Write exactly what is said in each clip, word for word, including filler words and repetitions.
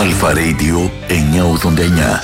Αλφα Radio εννιακόσια ογδόντα εννιά.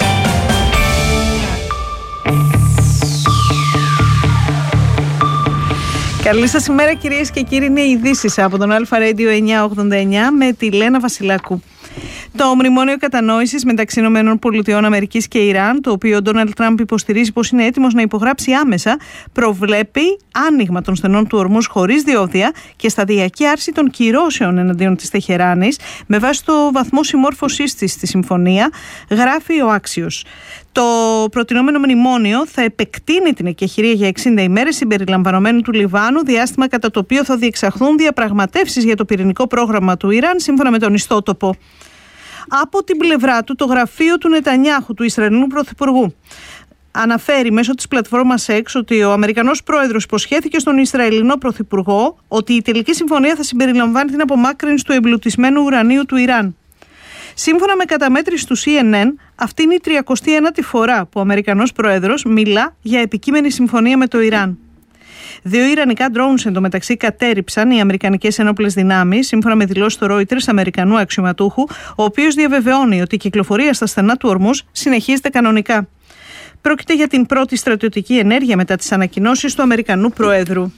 Καλή σας ημέρα κυρίες και κύριοι, είναι οι ειδήσεις από τον Αλφα Radio εννιακόσια ογδόντα εννιά με τη Λένα Βασιλάκου. Το μνημόνιο κατανόησης μεταξύ ΗΠΑ και Ιράν, το οποίο ο Ντόναλντ Τραμπ υποστηρίζει πως είναι έτοιμος να υπογράψει άμεσα, προβλέπει άνοιγμα των στενών του Ορμούζ χωρίς διόδια και σταδιακή άρση των κυρώσεων εναντίον της Τεχεράνης, με βάση το βαθμό συμμόρφωσής της στη συμφωνία, γράφει ο Άξιος. Το προτινόμενο μνημόνιο θα επεκτείνει την εκεχηρία για εξήντα ημέρες συμπεριλαμβανομένου του Λιβάνου, διάστημα κατά το οποίο θα διεξαχθούν διαπραγματεύσεις για το πυρηνικό πρόγραμμα του Ιράν, σύμφωνα με τον ιστότοπο. Από την πλευρά του, το γραφείο του Νετανιάχου, του Ισραηλινού Πρωθυπουργού, αναφέρει μέσω της πλατφόρμας X ότι ο Αμερικανός πρόεδρος υποσχέθηκε στον Ισραηλινό Πρωθυπουργό ότι η τελική συμφωνία θα συμπεριλαμβάνει την απομάκρυνση του εμπλουτισμένου ουρανίου του Ιράν. Σύμφωνα με καταμέτρηση του σι εν εν, αυτή είναι η τριακοστή ένατη φορά που ο Αμερικανός πρόεδρος μιλά για επικείμενη συμφωνία με το Ιράν. Δύο ιρανικά drones εντωμεταξύ κατέρριψαν οι αμερικανικές ενόπλες δυνάμεις, σύμφωνα με δηλώσεις του Reuters Αμερικανού αξιωματούχου, ο οποίος διαβεβαιώνει ότι η κυκλοφορία στα στενά του Ορμούζ συνεχίζεται κανονικά. Πρόκειται για την πρώτη στρατιωτική ενέργεια μετά τις ανακοινώσεις του Αμερικανού Προέδρου.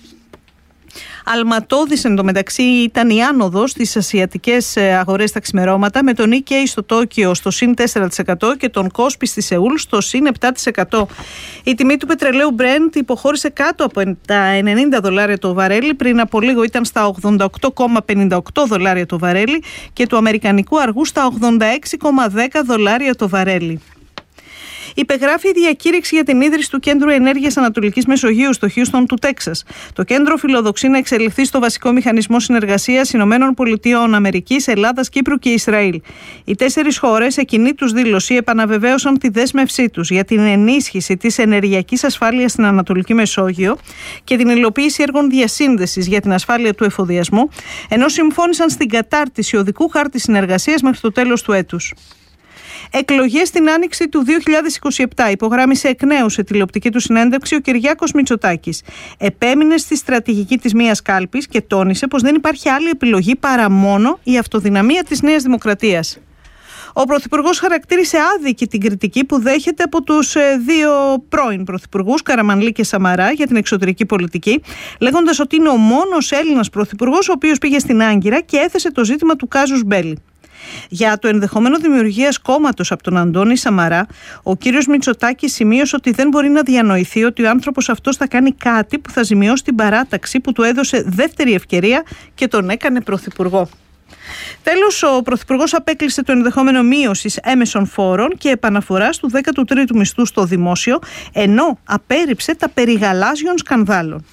Αλματώδης εντωμεταξύ ήταν η άνοδος στις ασιατικές αγορές τα ξημερώματα, με τον Nikkei στο Τόκιο στο συν τέσσερα τοις εκατό και τον Κόσπι στη Σεούλ στο συν επτά τοις εκατό. Η τιμή του πετρελαίου Brent υποχώρησε κάτω από τα ενενήντα δολάρια το βαρέλι, πριν από λίγο ήταν στα ογδόντα οκτώ κόμμα πενήντα οκτώ δολάρια το βαρέλι και του αμερικανικού αργού στα ογδόντα έξι κόμμα δέκα δολάρια το βαρέλι. Υπεγράφει η διακήρυξη για την ίδρυση του Κέντρου Ενέργειας Ανατολικής Μεσογείου στο Χιούστον του Τέξας. Το κέντρο φιλοδοξεί να εξελιχθεί στο βασικό μηχανισμό συνεργασίας Ηνωμένων Πολιτειών Αμερικής, Ελλάδας, Κύπρου και Ισραήλ. Οι τέσσερις χώρες σε κοινή τους δήλωση επαναβεβαίωσαν τη δέσμευσή τους για την ενίσχυση της ενεργειακής ασφάλειας στην Ανατολική Μεσόγειο και την υλοποίηση έργων διασύνδεσης για την ασφάλεια του εφοδιασμού, ενώ συμφώνησαν στην κατάρτιση οδικού χάρτη συνεργασίας μέχρι το τέλος του έτους. Εκλογές στην άνοιξη του δύο χιλιάδες είκοσι επτά, υπογράμμισε εκ νέου σε τηλεοπτική του συνέντευξη ο Κυριάκος Μητσοτάκης. Επέμεινε στη στρατηγική της μίας κάλπης και τόνισε πως δεν υπάρχει άλλη επιλογή παρά μόνο η αυτοδυναμία της Νέας Δημοκρατίας. Ο Πρωθυπουργός χαρακτήρισε άδικη την κριτική που δέχεται από τους δύο πρώην Πρωθυπουργούς, Καραμανλή και Σαμαρά, για την εξωτερική πολιτική, λέγοντας ότι είναι ο μόνος Έλληνας Πρωθυπουργός ο οποίος πήγε στην Άγκυρα και έθεσε το ζήτημα του κάζους μπέλι. Για το ενδεχόμενο δημιουργίας κόμματος από τον Αντώνη Σαμαρά, ο κύριος Μητσοτάκης σημείωσε ότι δεν μπορεί να διανοηθεί ότι ο άνθρωπος αυτός θα κάνει κάτι που θα ζημιώσει την παράταξη που του έδωσε δεύτερη ευκαιρία και τον έκανε πρωθυπουργό. Τέλος, ο Πρωθυπουργός απέκλεισε το ενδεχόμενο μείωσης έμεσων φόρων και επαναφοράς του δέκατου τρίτου μισθού στο δημόσιο, ενώ απέρριψε τα περί γαλάζιων σκανδάλων.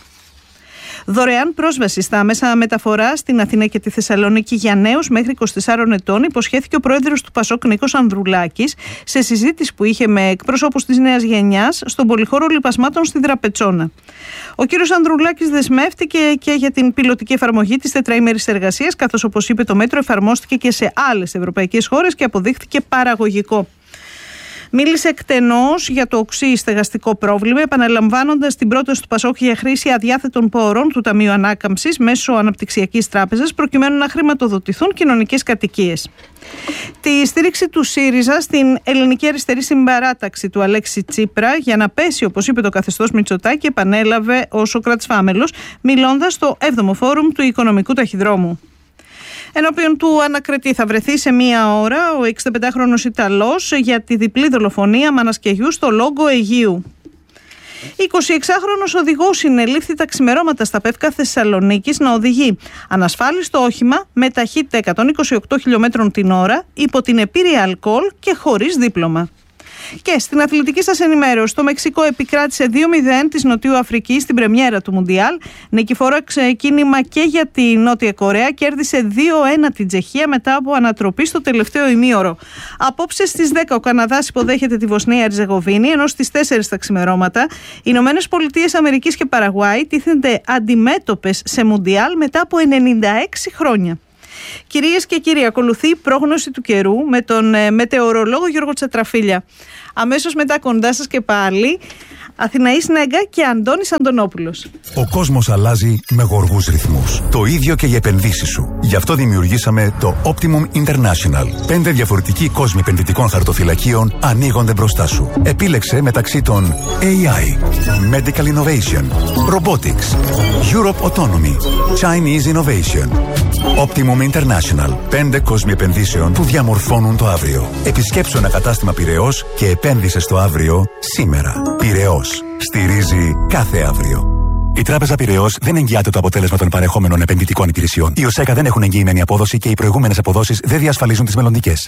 Δωρεάν πρόσβαση στα μέσα μεταφορά στην Αθήνα και τη Θεσσαλονίκη για νέους μέχρι είκοσι τεσσάρων ετών υποσχέθηκε ο πρόεδρος του Πασόκ Νίκος Ανδρουλάκης σε συζήτηση που είχε με εκπροσώπους της νέας γενιάς στον πολυχώρο λιπασμάτων στη Δραπετσόνα. Ο κύριος Ανδρουλάκης δεσμεύτηκε και για την πιλωτική εφαρμογή της τετραήμερης εργασίας, καθώς, όπως είπε, το μέτρο εφαρμόστηκε και σε άλλες ευρωπαϊκές χώρες και αποδείχθηκε παραγωγικό. Μίλησε εκτενώς για το οξύ στεγαστικό πρόβλημα, επαναλαμβάνοντας την πρόταση του Πασόκ για χρήση αδιάθετων πόρων του Ταμείου Ανάκαμψης μέσω Αναπτυξιακής Τράπεζας, προκειμένου να χρηματοδοτηθούν κοινωνικές κατοικίες. Τη στήριξη του ΣΥΡΙΖΑ στην ελληνική αριστερή συμπαράταξη του Αλέξη Τσίπρα για να πέσει, όπως είπε, το καθεστώς Μητσοτάκη, επανέλαβε ο Σοκράτης Φάμελος, μιλώντας στο έβδομο φόρουμ του Οικονομικού Ταχυδρόμου. Ενώπιον του ανακριτή θα βρεθεί σε μία ώρα ο εξηνταπεντάχρονος Ιταλός για τη διπλή δολοφονία μανας και γιου στο Λόγκο Αιγείου. εικοσιεξάχρονος οδηγός συνελήφθη τα ξημερώματα στα Πεύκα Θεσσαλονίκης να οδηγεί ανασφάλιστο όχημα με ταχύτητα εκατόν είκοσι οκτώ χιλιόμετρων την ώρα υπό την επίρρεια αλκοόλ και χωρίς δίπλωμα. Και στην αθλητική σας ενημέρωση, το Μεξικό επικράτησε δύο μηδέν της Νοτιού Αφρικής στην πρεμιέρα του Μουντιάλ. Νικηφόρο ξεκίνημα και για τη Νότια Κορέα, κέρδισε δύο ένα την Τσεχία μετά από ανατροπή στο τελευταίο ημίωρο. Απόψε στις δέκα ο Καναδάς υποδέχεται τη Βοσνία Ερζεγοβίνη, ενώ στις τέσσερις τα ξημερώματα οι Ηνωμένες Πολιτείες Αμερικής και Παραγουάη τίθενται αντιμέτωπες σε Μουντιάλ μετά από ενενήντα έξι χρόνια. Κυρίες και κύριοι, ακολουθεί η πρόγνωση του καιρού με τον μετεωρολόγο Γιώργο Τσατραφίλια. Αμέσως μετά κοντά σας και πάλι Αθηναής Νέγκα και Αντώνης Αντωνόπουλος. Ο κόσμος αλλάζει με γοργούς ρυθμούς. Το ίδιο και οι επενδύσεις σου. Γι' αυτό δημιουργήσαμε το Optimum International. Πέντε διαφορετικοί κόσμοι επενδυτικών χαρτοφυλακίων ανοίγονται μπροστά σου. Επίλεξε μεταξύ των έι άι, Medical Innovation, Robotics, Europe Autonomy, Chinese Innovation. Optimum International. Πέντε κόσμοι επενδύσεων που διαμορφώνουν το αύριο. Επισκέψου ένα κατάστημα Πειραιώς και επένδυσε στο αύριο σήμερα. Πειραιώς. Στηρίζει κάθε αύριο. Η Τράπεζα Πειραιώς δεν εγγυάται το αποτέλεσμα των παρεχόμενων επενδυτικών υπηρεσιών. Οι ΟΣΕΚΑ δεν έχουν εγγυημένη απόδοση και οι προηγούμενες αποδόσεις δεν διασφαλίζουν τις μελλοντικές.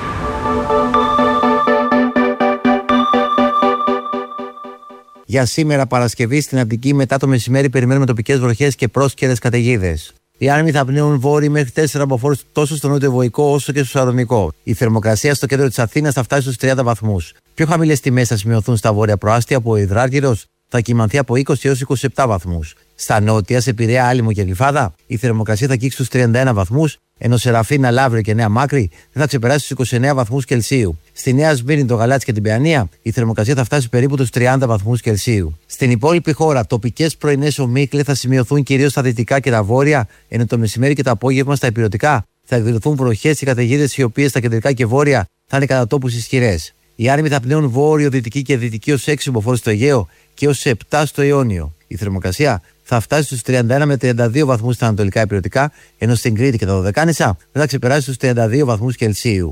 Για σήμερα Παρασκευή στην Αττική μετά το μεσημέρι περιμένουμε τοπικές βροχές και πρόσκαιρες καταιγίδες. Οι άνεμοι θα πνέουν βόρειοι μέχρι τέσσερα μποφόρ τόσο στο νότιο-βορεικό όσο και στο σαρονικό. Η θερμοκρασία στο κέντρο της Αθήνας θα φτάσει στους τριάντα βαθμούς. Πιο χαμηλές τιμές θα σημειωθούν στα βόρεια προάστια που ο Υδράργυρος θα κυμανθεί από είκοσι έως είκοσι επτά βαθμούς. Στα νότια, σε Πειραιά, Άλυμο και Γλυφάδα, η θερμοκρασία θα αγγίξει στους τριάντα ένα βαθμούς, ενώ σε Ραφίνα, Λαύριο και Νέα Μάκρη δεν θα ξεπεράσει στους είκοσι εννέα βαθμούς Κελσίου. Στη Νέα Σμύρνη, το Γαλάτσι και την Παιανία, η θερμοκρασία θα φτάσει περίπου τους τριάντα βαθμούς Κελσίου. Στην υπόλοιπη χώρα, τοπικές πρωινές ομίχλες θα σημειωθούν κυρίως στα δυτικά και τα βόρεια, ενώ το μεσημέρι και το απόγευμα στα υπηρετικά θα εκδηλωθούν βροχές και καταιγίδες, οι οποίες στα κεντρικά και βόρεια θα είναι κατά τόπους ισχυρές. Οι άνεμοι θα πνέουν βόρειο, δυτική και δυτική ως έξι μποφόρ στο Αιγαίο και ως επτά στο Ιόνιο. Η θερμοκρασία θα φτάσει στους τριάντα ένα με τριάντα δύο βαθμούς στα ανατολικά υπηρετικά, ενώ στην Κρήτη και τα Δωδεκάνησα δεν θα ξεπεράσει στους τριάντα δύο βαθμούς Κελσίου.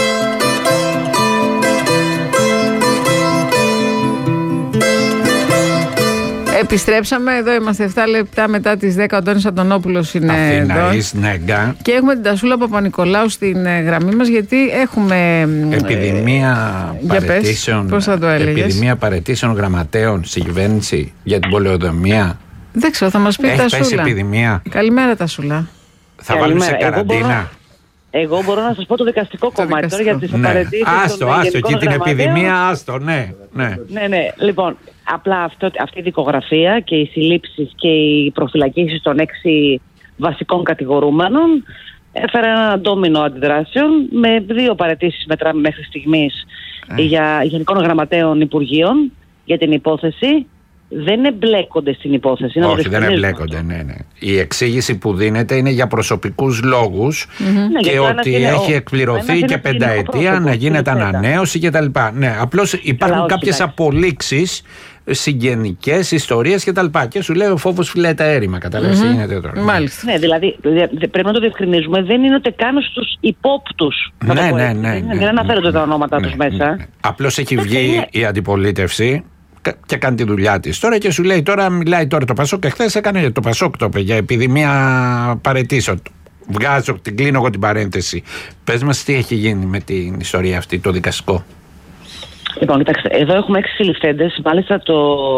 Επιστρέψαμε, εδώ είμαστε επτά λεπτά μετά τις δέκα. Ο Αντώνης Αντωνόπουλος είναι Αθηναής εδώ. Νέγκα. Και έχουμε την Τασούλα Παπα-Νικολάου στην γραμμή μας, γιατί έχουμε επιδημία ε, παραιτήσεων, πώς θα το έλεγες? επιδημία παραιτήσεων γραμματέων στην κυβέρνηση για την πολεοδομία. Δεν ξέρω, θα μας πει η Τασούλα. Έχει πέσει επιδημία. Καλημέρα Τασούλα. Θα βάλουμε σε καραντίνα. Εγώ μπορώ να σας πω το δικαστικό το κομμάτι δικαστικό. τώρα για τις Ναι. απαραίτητες. Άστο, άστο, εκεί την επιδημία, άστο, ναι, ναι. Ναι, ναι, λοιπόν, απλά αυτό, αυτή η δικογραφία και οι συλλήψεις και οι προφυλακίσεις των έξι βασικών κατηγορούμενων έφερε ένα ντόμινο αντιδράσεων με δύο παραιτήσεις μετράμε μέχρι στιγμής ε. για γενικών γραμματέων υπουργείων για την υπόθεση. Δεν εμπλέκονται στην υπόθεση. Όχι, δεν εμπλέκονται, ναι, ναι. Η εξήγηση που δίνεται είναι για προσωπικούς λόγους mm-hmm. και ναι, ότι είναι, έχει ο, εκπληρωθεί και πενταετία να γίνεται ανανέωση κτλ. Ναι, απλώς υπάρχουν Καλά, κάποιες απολύξεις, συγγενικές ιστορίες κτλ. Και, και σου λέει ο φόβος φυλάει τα έρημα. Καταλάβεις τι γίνεται τώρα. Μάλιστα. Ναι, δηλαδή πρέπει να το διευκρινίζουμε. Δεν είναι ούτε καν στους υπόπτους. Ναι, ναι, ναι, ναι, ναι. Δεν αναφέρονται τα ονόματα τους μέσα. Απλώς έχει βγει η αντιπολίτευση και κάνει τη δουλειά της τώρα και σου λέει τώρα μιλάει τώρα το Πασόκ και χθες έκανε το Πασόκ το είπε για επιδημία παραιτήσεων. Βγάζω, την κλείνω εγώ την παρένθεση. Πες μας τι έχει γίνει με την ιστορία αυτή, το δικαστικό. Λοιπόν, κοιτάξτε, εδώ έχουμε έξι συλληφθέντες. Μάλιστα το...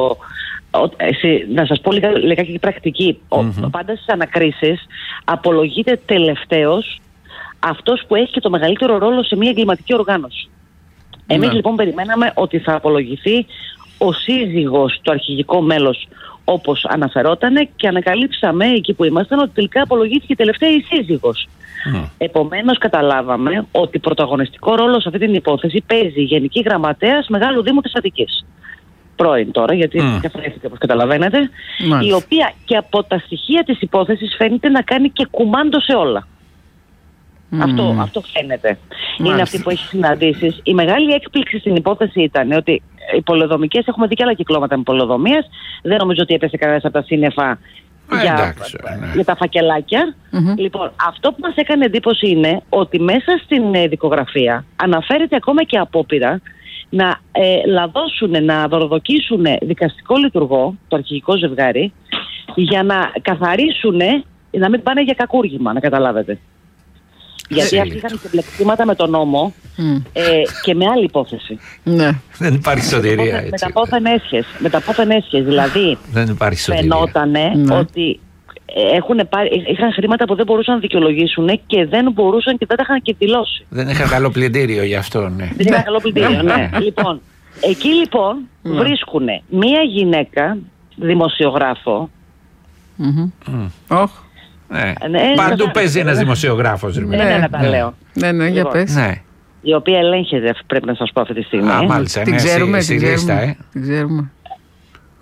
Εσύ, να σας πω λίγα, λιγάκι και πρακτική. Mm-hmm. Πάντα στις ανακρίσεις απολογείται τελευταίος αυτός που έχει και το μεγαλύτερο ρόλο σε μια εγκληματική οργάνωση. Εμείς mm-hmm. λοιπόν περιμέναμε ότι θα απολογηθεί ο σύζυγος, το αρχηγικό μέλος, όπως αναφερότανε, και ανακαλύψαμε εκεί που ήμασταν ότι τελικά απολογήθηκε τελευταία η σύζυγος. Mm. Επομένως καταλάβαμε ότι πρωταγωνιστικό ρόλο σε αυτή την υπόθεση παίζει η Γενική Γραμματέας Μεγάλου Δήμου της Αττικής. Πρώην τώρα, γιατί mm. διαφέρθηκε όπως καταλαβαίνετε, mm. η οποία και από τα στοιχεία της υπόθεσης φαίνεται να κάνει και κουμάντο σε όλα. Mm. Αυτό, αυτό φαίνεται. Mm. Είναι αυτή που έχει συναντήσεις. Η μεγάλη έκπληξη στην υπόθεση ήταν ότι οι πολεοδομικές, έχουμε δει και άλλα κυκλώματα με πολεοδομίες, δεν νομίζω ότι έπεσε κανένας από τα σύννεφα για, εντάξει, ναι. για τα φακελάκια. Mm-hmm. Λοιπόν, αυτό που μας έκανε εντύπωση είναι ότι μέσα στην ε, δικογραφία αναφέρεται ακόμα και απόπειρα να ε, λαδώσουν, να δωροδοκίσουν δικαστικό λειτουργό, το αρχηγικό ζευγάρι, για να καθαρίσουν, να μην πάνε για κακούργημα, να καταλάβετε. Γιατί αυτοί είχαν και μπλεξίματα με τον νόμο mm. ε, και με άλλη υπόθεση. Ναι. Δεν υπάρχει σωτηρία έτσι. Με τα πόθεν έσχες. Με τα πόθεν έσχες. Δηλαδή δεν υπάρχει σωτηρία. Φαινότανε ναι. ότι έχουν πάρει, είχαν χρήματα που δεν μπορούσαν να δικαιολογήσουν και δεν μπορούσαν και δεν τα είχαν και δηλώσει. Δεν είχαν καλό πλυντήριο γι' αυτό, ναι. Δεν είχαν καλό πλυντήριο, ναι. Λοιπόν, εκεί λοιπόν mm. βρίσκουν μία γυναίκα, δημοσιογράφο. Mm-hmm. Mm. Oh. Ναι. Ναι, παντού παίζει ένας δημοσιογράφος. Ναι, ναι, ναι, τα λέω. Ναι, ναι, για πες. Ναι. Η οποία ελέγχεται, πρέπει να σας πω αυτή τη στιγμή. Α, μάλιστα, την ναι, ξέρουμε, στη, την, στη ξέρουμε λίστα, ε. την ξέρουμε.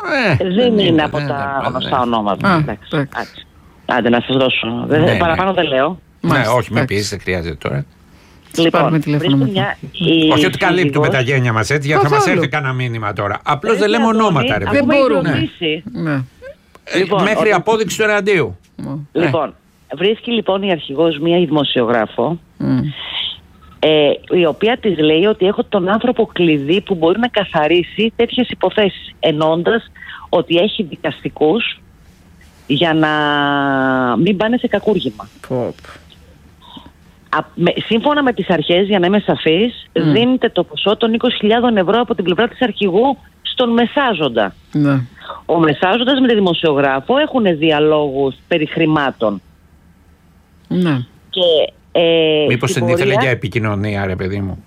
Ε, δεν είναι είναι, από δεν τα είναι, γνωστά ναι. ονόματα. Α, Εντάξει. εντάξει. Άτσε. Άντε να σας δώσω. Δεν- Ναι, παραπάνω ναι. δεν λέω. Ναι, Μάλιστα, όχι, με εντάξει. πίεση, δεν χρειάζεται τώρα. πάρουμε τηλέφωνο βρίσκω μετά. μια- η Όχι ότι καλύπτουμε σύζυγος- τα γένια μας έτσι, γιατί θα μας Καθόλου. έρθει κανένα μήνυμα τώρα. Απλώς Ρε, δεν λέμε Αντώνη, ονόματα, ρε έχουμε παιδί. Δεν μπορούμε. ειδοποιήσει. Ναι. Ε, Λοιπόν, Μέχρι όταν- απόδειξη του εναντίου. Λοιπόν, βρίσκει λοιπόν η αρχηγός μία δημοσιογράφο, Μμ. ε, η οποία της λέει ότι έχω τον άνθρωπο κλειδί που μπορεί να καθαρίσει τέτοιες υποθέσεις, εννοώντας ότι έχει δικαστικούς για να μην πάνε σε κακούργημα. Πω, πω. Α, με, σύμφωνα με τις αρχές, για να είμαι σαφής, Mm. δίνεται το ποσό των είκοσι χιλιάδες ευρώ από την πλευρά της αρχηγού στον μεσάζοντα. Ναι. Ο μεσάζοντας με τη δημοσιογράφο έχουν διαλόγους περί χρημάτων. Ναι. Και, ε, Μήπως στην την ήθελε πορεία- για επικοινωνία, ρε παιδί μου.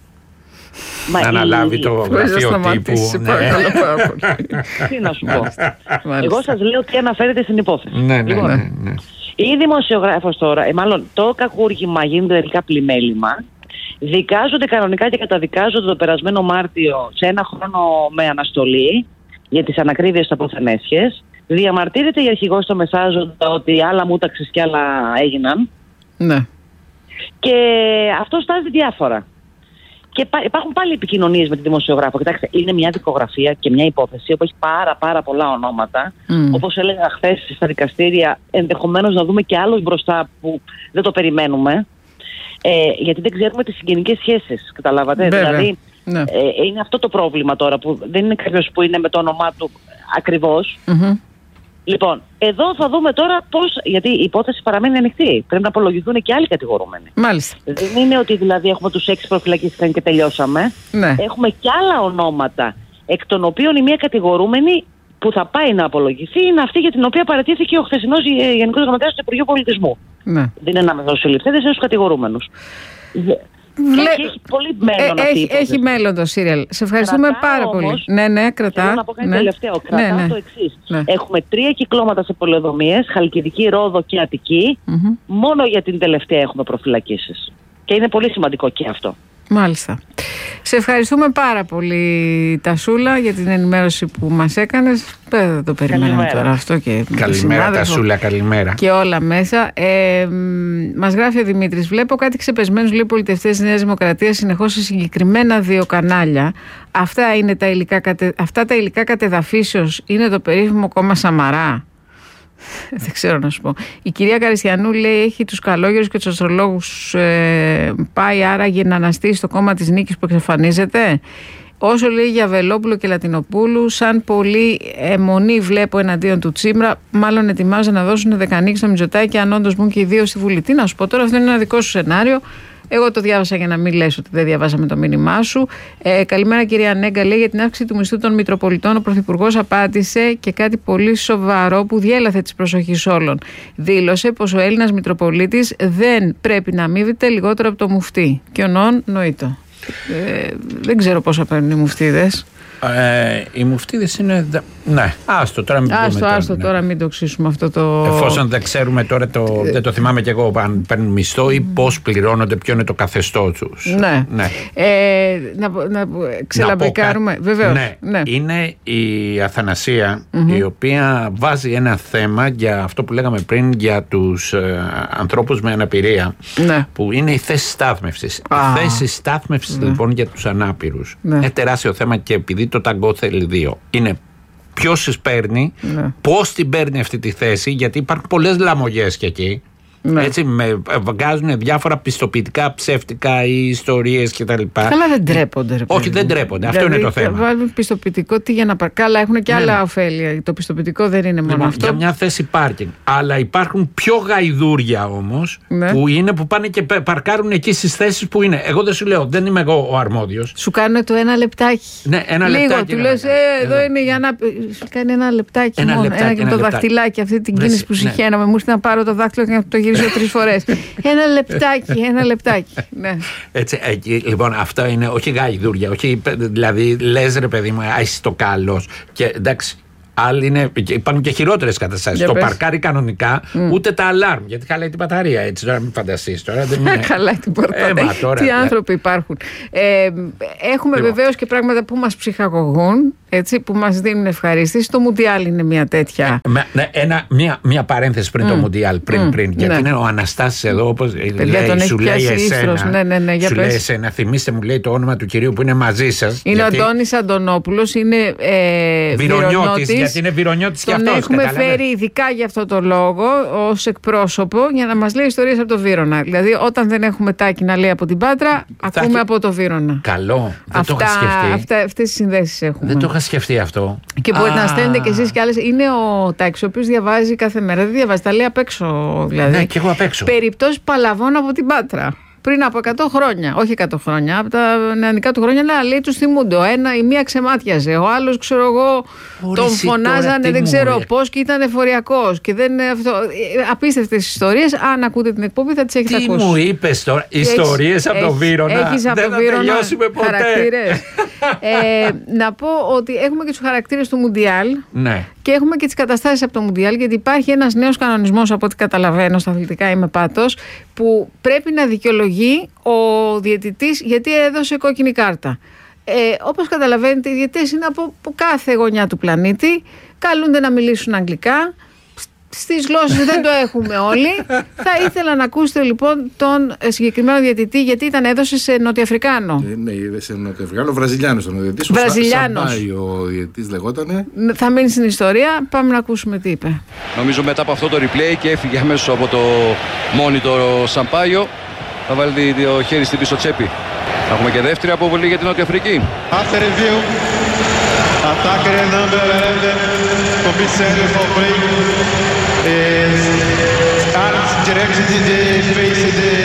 Μα Να η- αναλάβει το Μπορείς να γραφείο τύπου. σταματήσεις, σε ναι. παρακαλώ πάρα πολύ. Τι να σου πω. Μάλιστα. Εγώ σας λέω τι αναφέρεται στην υπόθεση. Ναι, ναι, Λοιπόν, ναι, ναι. η δημοσιογράφος τώρα, ε, μάλλον το κακούργημα γίνεται τελικά πλημέλημα. Δικάζονται κανονικά και καταδικάζονται το περασμένο Μάρτιο σε ένα χρόνο με αναστολή για τις ανακρίβειες στα αποθενέσχες. Διαμαρτύρεται η αρχηγός στο μεσάζοντα ότι άλλα μούταξες και άλλα έγιναν. Ναι. Και αυτό στάζει διάφορα. Και πά- υπάρχουν πάλι επικοινωνίες με τη δημοσιογράφο. Κοιτάξτε, είναι μια δικογραφία και μια υπόθεση που έχει πάρα πάρα πολλά ονόματα. Μμ. Όπως έλεγα χθες στα δικαστήρια, ενδεχομένως να δούμε και άλλους μπροστά που δεν το περιμένουμε. Ε, γιατί δεν ξέρουμε τις συγγενικές σχέσεις. Καταλάβατε. Βέβαια. Δηλαδή, Ναι. ε, είναι αυτό το πρόβλημα τώρα που δεν είναι κάποιος που είναι με το όνομά του ακριβώς. Μμμ. Λοιπόν, εδώ θα δούμε τώρα πώς. Γιατί η υπόθεση παραμένει ανοιχτή. Πρέπει να απολογηθούν και άλλοι κατηγορούμενοι. Μάλιστα. Δεν είναι ότι δηλαδή έχουμε τους έξι προφυλακίστηκαν και τελειώσαμε. Ναι. Έχουμε και άλλα ονόματα, εκ των οποίων η μία κατηγορούμενη που θα πάει να απολογηθεί είναι αυτή για την οποία παρατήθηκε ο χθεσινός ε, Γενικός Γραμματέας του Υπουργείου Πολιτισμού. Ναι. Δεν είναι ανάμεσα στους συλληφθέντες ή στους κατηγορούμενους. Δε- Βλέ- Και έχει πολύ μέλλον Ε, αυτή η έχει, υπόθεση. έχει μέλλον το σύριαλ. Σε ευχαριστούμε Κρατάω πάρα όμως- πολύ. Ναι, ναι, κρατά. Θέλω να πω κάτι ναι. τελευταίο. Κρατάω Ναι, ναι. το εξής. Ναι. Έχουμε τρία κυκλώματα σε πολεοδομίες, Χαλκιδική, Ρόδο και Αττική. Μμμ. Μόνο για την τελευταία έχουμε προφυλακίσεις. Και είναι πολύ σημαντικό και αυτό. Μάλιστα. Σε ευχαριστούμε πάρα πολύ, Τασούλα, για την ενημέρωση που μας έκανες. Δεν το περιμέναμε Καλημέρα. τώρα αυτό και με τον Καλημέρα, συνάδελφο Τασούλα, καλημέρα. και όλα μέσα. Ε, μ, μας γράφει ο Δημήτρης: Βλέπω κάτι ξεπεσμένους, λέει, πολιτευτές της Νέας Δημοκρατίας συνεχώς σε συγκεκριμένα δύο κανάλια. Αυτά, είναι τα υλικά, κατε, αυτά τα υλικά κατεδαφίσεως είναι το περίφημο κόμμα Σαμαρά. Δεν ξέρω να σου πω. Η κυρία Καριστιανού λέει: Έχει τους καλόγερους και τους αστρολόγους ε, πάει άραγε να αναστήσει το κόμμα της νίκης που εξαφανίζεται. Όσο λέει για Βελόπουλο και Λατινοπούλου, σαν πολύ αιμονή βλέπω εναντίον του Τσίμρα, μάλλον ετοιμάζουν να δώσουν δεκανίκη στο Μητσοτάκη, αν όντως μπουν και οι δύο στη Βουλή. Τι να σου πω τώρα, αυτό είναι ένα δικό σου σενάριο. Εγώ το διάβασα για να μην λες ότι δεν διαβάσαμε το μήνυμά σου. Ε, καλημέρα, κυρία Νέγκα. Λέει για την αύξηση του μισθού των Μητροπολιτών. Ο Πρωθυπουργός απάντησε και κάτι πολύ σοβαρό που διέλαθε τη προσοχή όλων. Δήλωσε πως ο Έλληνας Μητροπολίτης δεν πρέπει να αμείβεται λιγότερο από το μουφτί. Και ο νόν νοήτο. Ε, δεν ξέρω πόσα παίρνουν οι μουφτίδες. Ε, οι μουφτίδες είναι. δε- Ναι, άστο τώρα μην πούμε Άστο, τώρα, άστο ναι. τώρα, μην το ξύσουμε αυτό το. Εφόσον δεν ξέρουμε τώρα, το, δεν το θυμάμαι κι εγώ αν παίρνουν μισθό ή πώς πληρώνονται, ποιο είναι το καθεστώ τους. Ναι. ναι. Ε, να, να ξελαμπεκάρουμε. Να πω Βεβαίως. κάτι. Ναι. Ναι. Είναι η Αθανασία η οποία βάζει ένα θέμα για αυτό που λέγαμε πριν για τους ε, ανθρώπους με αναπηρία, Ναι. που είναι η θέση στάθμευσης. Α. Η θέση στάθμευσης λοιπόν για τους ανάπηρους Ναι. είναι τεράστιο θέμα, και επειδή το ταγκό θέλει δύο. Είναι ποιος τις παίρνει, Ναι. πώς την παίρνει αυτή τη θέση, γιατί υπάρχουν πολλές λαμογές και εκεί. Ναι. Έτσι, με, βγάζουν διάφορα πιστοποιητικά ψεύτικα ή ιστορίες κτλ. Καλά, δεν τρέπονται. Ρε, Όχι, παιδί δεν μου. τρέπονται. Αυτό Δηλαδή, είναι το θέμα. Βάλουν πιστοποιητικό, τι για να πάρουν. Καλά, έχουν και Ναι. άλλα ωφέλεια. Το πιστοποιητικό δεν είναι μόνο Λοιπόν, αυτό. για μια θέση πάρκινγκ. Αλλά υπάρχουν πιο γαϊδούρια όμως, Ναι. που είναι που πάνε και πε- παρκάρουν εκεί στις θέσεις που είναι. Εγώ δεν σου λέω, δεν είμαι εγώ ο αρμόδιος. Σου κάνουν το ένα λεπτάκι. Ναι, ένα Λίγο, λεπτάκι του να λες, κάνει. ε, εδώ Εδώ. είναι για να. Σου κάνει ένα λεπτάκι Ένα μόνο. λεπτάκι, ένα και ένα το λεπτάκι. δαχτυλάκι, αυτή την Βρες, κίνηση που ναι. συχαίναμε. Μου ήρθε να πάρω το δάχτυλο και να το γυρίσω τρεις φορές. Ένα λεπτάκι, ένα λεπτάκι. Ναι. Έτσι, εκεί, λοιπόν, αυτό είναι όχι γαϊδούρια, όχι, δηλαδή λες ρε παιδί μου, α, είσαι το καλός. Και εντάξει, άλλοι είναι, υπάρχουν και χειρότερες καταστάσεις. Για Το πες. παρκάρει κανονικά, ούτε τα αλάρμ, γιατί χαλάει την μπαταρία. Έτσι, τώρα μην φανταστείς τώρα. Δεν είναι... Καλά την πόρτα. Ε, μα τώρα, Τι δηλαδή. άνθρωποι υπάρχουν. Ε, έχουμε Λοιπόν. βεβαίως και πράγματα που μας ψυχαγωγούν. έτσι, που μας δίνουν ευχαρίστηση. Το Μουντιάλ είναι μια τέτοια. Ε, με, ένα, μια, μια παρένθεση πριν mm. το Μουντιάλ, πριν, mm. πριν, γιατί ναι. είναι ο Αναστάσης εδώ, όπως λέει, σου λέει εσένα. Ναι, ναι, ναι, για σου πες. λέει εσένα, θυμίστε μου λέει το όνομα του κυρίου που είναι μαζί σας. Είναι γιατί... ο Αντώνης Αντωνόπουλος, είναι ε, Βυρονιώτης, γιατί είναι Βυρονιώτης και αυτός. Τον έχουμε καταλάβε. φέρει ειδικά για αυτό το λόγο, ως εκπρόσωπο, για να μας λέει ιστορίες από το Βύρωνα. Δηλαδή, όταν δεν έχουμε Τάκη να λέει από την Πάτρα, θα ακούμε από το Βύρωνα. Καλό, δεν αυτά, το είχα σκεφτεί. Αυτά, αυτές τις συνδέσεις έχουμε. Δεν το είχα σκεφτεί αυτό. Και μπορείτε Α. να στέλνετε κι εσείς κι άλλες. Είναι ο Τάκης, ο οποίος διαβάζει κάθε μέρα. Δεν διαβάζει, τα λέει απ' έξω. Δηλαδή. Ναι, και εγώ απ' έξω. Περιπτώσεις παλαβών από την Πάτρα. Πριν από εκατό χρόνια, όχι εκατό χρόνια, από τα νεανικά του χρόνια, να λέει, τους θυμούνται. Ο ένα, η μία ξεμάτιαζε, ο άλλος, ξέρω εγώ, τον φωνάζανε, δεν ξέρω πώς, και ήταν εφοριακός. Και δεν αυτό. Απίστευτες ιστορίες. Αν ακούτε την εκπομπή, θα τις έχετε τι ακούσει. Τι μου είπες τώρα, ιστορίες από το Βύρωνα. Έχεις από δεν το Βύρωνα χαρακτήρες. ε, να πω ότι έχουμε και τους χαρακτήρες του Μουντιάλ. Ναι. Και έχουμε και τις καταστάσεις από το Μουντιάλ, γιατί υπάρχει ένας νέος κανονισμός, από ό,τι καταλαβαίνω, στα αθλητικά είμαι πάτος, που πρέπει να δικαιολογεί ο διαιτητής γιατί έδωσε κόκκινη κάρτα. Ε, όπως καταλαβαίνετε, οι διαιτητές είναι από, από κάθε γωνιά του πλανήτη, καλούνται να μιλήσουν αγγλικά. Στις γλώσσες δεν το έχουμε όλοι. Θα ήθελα να ακούσετε λοιπόν τον συγκεκριμένο διαιτητή, γιατί ήταν έδωσε σε Νοτιοαφρικάνο. Ε, ναι, σε Νοτιοαφρικάνο, Βραζιλιάνος ήταν ο διαιτητής. Βραζιλιάνος. Ο Σαμπάι ο διαιτητής λεγότανε. Θα μείνει στην ιστορία, πάμε να ακούσουμε τι είπε. Νομίζω μετά από αυτό το replay και έφυγε αμέσως από το monitor ο Σαμπάιο. Θα βάλει το χέρι στην πίσω τσέπη. Θα έχουμε και δεύτερη αποβολή για την Νότια Αφρική. After review, attacker number eleven, commissaire for play, is arms directed in the face of the...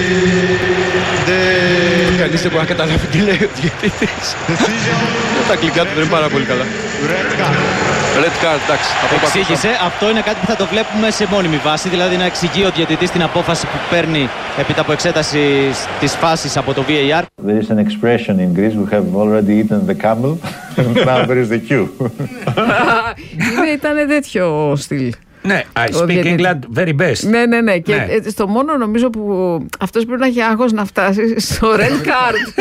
the... Κανείς δεν μπορεί να καταλάβει τι λέει ο διαιτητής. Τα αγγλικά του δεν είναι πάρα πολύ καλά. Red card. Red card, εντάξει. Εξήγησε, αυτό είναι κάτι που θα το βλέπουμε σε μόνιμη βάση, δηλαδή να εξηγεί ο διαιτητής την απόφαση που παίρνει επί από εξέταση της φάσης από το βι έι αρ. There is an expression in Greece, we have already eaten the camel, and now there is the queue. Είναι, ήταν τέτοιο στυλ. Ναι, I speak England very best. Ναι, ναι, ναι. Και ναι. στο μόνο νομίζω που αυτός πρέπει να έχει άγχος να φτάσει στο red card.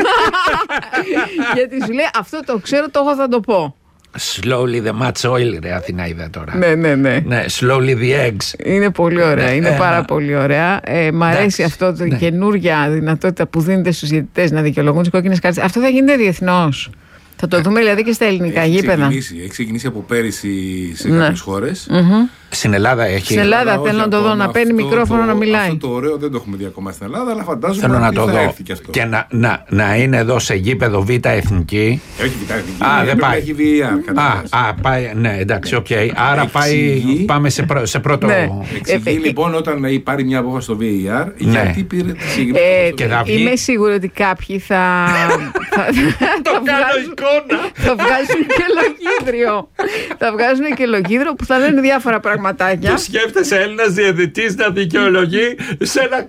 Γιατί σου λέει, αυτό το ξέρω, το έχω, θα το πω. Slowly the match oil, ρε Αθηναίδα τώρα. Ναι, ναι, ναι. Ναι, slowly the eggs. Είναι πολύ ωραία, ναι, είναι ε, πάρα ε, πολύ ωραία. Ε, μ' αρέσει εντάξει, αυτό το ναι. καινούρια δυνατότητα που δίνεται στους διαιτητές να δικαιολογούν τις κόκκινες κάρτες. Αυτό θα γίνεται διεθνώς. Θα το δούμε δηλαδή και στα ελληνικά έχει γήπεδα. Ξεκινήσει, έχει ξεκινήσει από πέρυσι σε ναι. κάποιες χώρες. Mm-hmm. Στην Ελλάδα έχει. Στην Ελλάδα θέλω όχι, να το δω, να παίρνει μικρόφωνο το, να μιλάει. Αυτό το ωραίο δεν το έχουμε δει ακόμα στην Ελλάδα, αλλά φαντάζομαι θέλω να το θα δω. έρθει και αυτό. Και να, να, να είναι εδώ σε γήπεδο Β' Εθνική. Όχι Β' Εθνική. Α, δεν πάει. Έχει βι έι αρ, α, α, πάει. Ναι, εντάξει, οκ. Okay. Άρα πάει, πάμε σε, πρω, σε πρώτο. Ναι. Εξηγεί ε, λοιπόν όταν πάρει μια απόφαση στο βι έι αρ, ναι. γιατί πήρε τη συγκεκριμένη. Είμαι σίγουρη ότι κάποιοι θα. Το κάνω εικόνα. Θα βγάζουν και λογίδριο. Θα βγάζουν και λογίδριο που θα λένε διάφορα πραγματάκια. Το σκέφτεσαι Έλληνας διαιτητής να δικαιολογεί σε ένα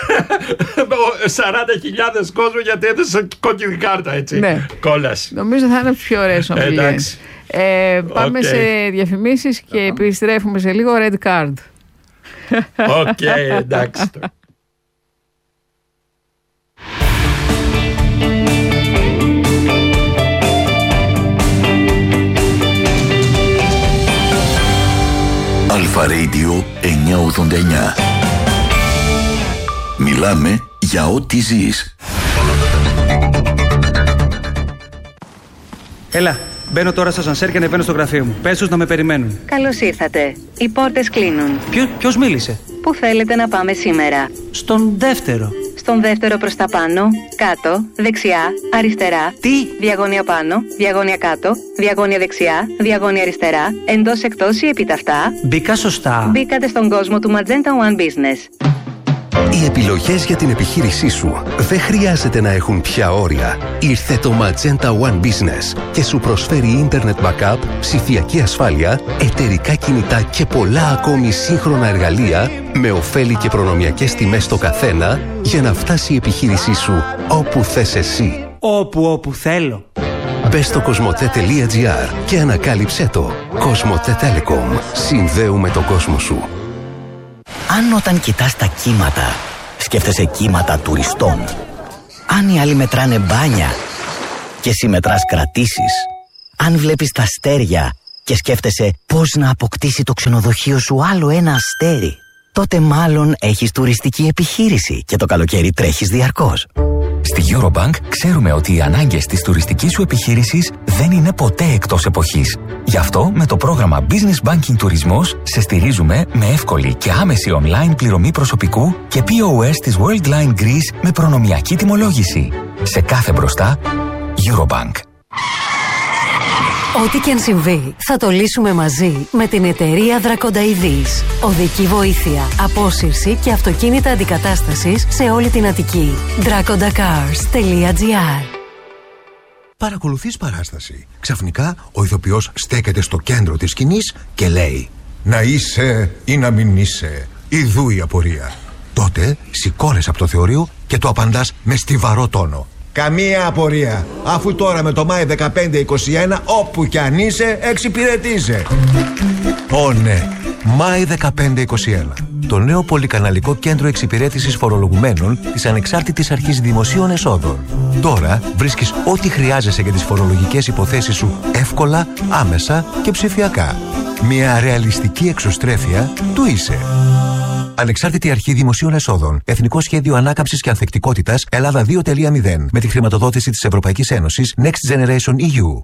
σαράντα χιλιάδες κόσμο γιατί έδωσε κόκκινη κάρτα, έτσι. Ναι. Κόλαση. Νομίζω θα είναι από τις πιο ωραίες ομιλίες. Ε, πάμε okay. σε διαφημίσεις και επιστρέφουμε σε λίγο. Red card. Οκ, okay, εντάξει. Αλφα Radio εννιακόσια ογδόντα εννιά. Μιλάμε για ό,τι ζεις. Έλα, μπαίνω τώρα στο σανσέρ και ανεβαίνω στο γραφείο μου. Πες τους να με περιμένουν. Καλώς ήρθατε. Οι πόρτες κλείνουν. Ποιο, ποιος μίλησε? Πού θέλετε να πάμε σήμερα? Στον δεύτερο. Στον δεύτερο προς τα πάνω, κάτω, δεξιά, αριστερά. Τι? Διαγώνια πάνω, διαγώνια κάτω, διαγώνια δεξιά, διαγώνια αριστερά, εντός εκτός ή επιταυτά. Μπήκα σωστά. Μπήκατε στον κόσμο του Magenta One Business. Οι επιλογές για την επιχείρησή σου δεν χρειάζεται να έχουν πια όρια. Ήρθε το Magenta One Business και σου προσφέρει Internet Backup, ψηφιακή ασφάλεια, εταιρικά κινητά και πολλά ακόμη σύγχρονα εργαλεία με ωφέλη και προνομιακές τιμές στο καθένα για να φτάσει η επιχείρησή σου όπου θες εσύ. Όπου όπου θέλω. Μπες στο κοσμοτέ τελεία τζι άρ και ανακάλυψέ το. Κοσμοτέ Telecom. Συνδέουμε τον κόσμο σου. Αν όταν κοιτάς τα κύματα, σκέφτεσαι κύματα τουριστών. Αν οι άλλοι μετράνε μπάνια και εσύ μετράς κρατήσεις. Αν βλέπεις τα αστέρια και σκέφτεσαι πώς να αποκτήσει το ξενοδοχείο σου άλλο ένα αστέρι, τότε μάλλον έχεις τουριστική επιχείρηση και το καλοκαίρι τρέχεις διαρκώς. Στη Eurobank ξέρουμε ότι οι ανάγκες της τουριστικής σου επιχείρησης δεν είναι ποτέ εκτός εποχής. Γι' αυτό με το πρόγραμμα Business Banking Τουρισμός σε στηρίζουμε με εύκολη και άμεση online πληρωμή προσωπικού και πι ο ες της Worldline Greece με προνομιακή τιμολόγηση. Σε κάθε μπροστά, Eurobank. Ό,τι και αν συμβεί, θα το λύσουμε μαζί με την εταιρεία Δρακονταειδής. Οδική βοήθεια, απόσυρση και αυτοκίνητα αντικατάστασης σε όλη την Αττική. δρακοντακάρς τελεία τζι άρ. Παρακολουθείς παράσταση. Ξαφνικά ο ηθοποιός στέκεται στο κέντρο της σκηνής και λέει: «Να είσαι ή να μην είσαι, ιδού η απορία». Τότε σηκώνεσαι από το θεωρείο και το απαντάς με στιβαρό τόνο: «Καμία απορία, αφού τώρα με το Μάη δεκαπέντε είκοσι ένα όπου κι αν είσαι εξυπηρετείσαι». Ω ναι, Μάη δεκαπέντε είκοσι ένα. Το νέο πολυκαναλικό κέντρο εξυπηρέτησης φορολογουμένων της Ανεξάρτητης Αρχής Δημοσίων Εσόδων. Τώρα βρίσκεις ό,τι χρειάζεσαι για τις φορολογικές υποθέσεις σου εύκολα, άμεσα και ψηφιακά. Μια ρεαλιστική εξωστρέφεια του είσαι. Ανεξάρτητη Αρχή Δημοσίων Εσόδων. Εθνικό Σχέδιο Ανάκαμψης και Ανθεκτικότητας Ελλάδα δύο τελεία μηδέν. Με τη χρηματοδότηση της Ευρωπαϊκής Ένωσης Next Generation ι γιου.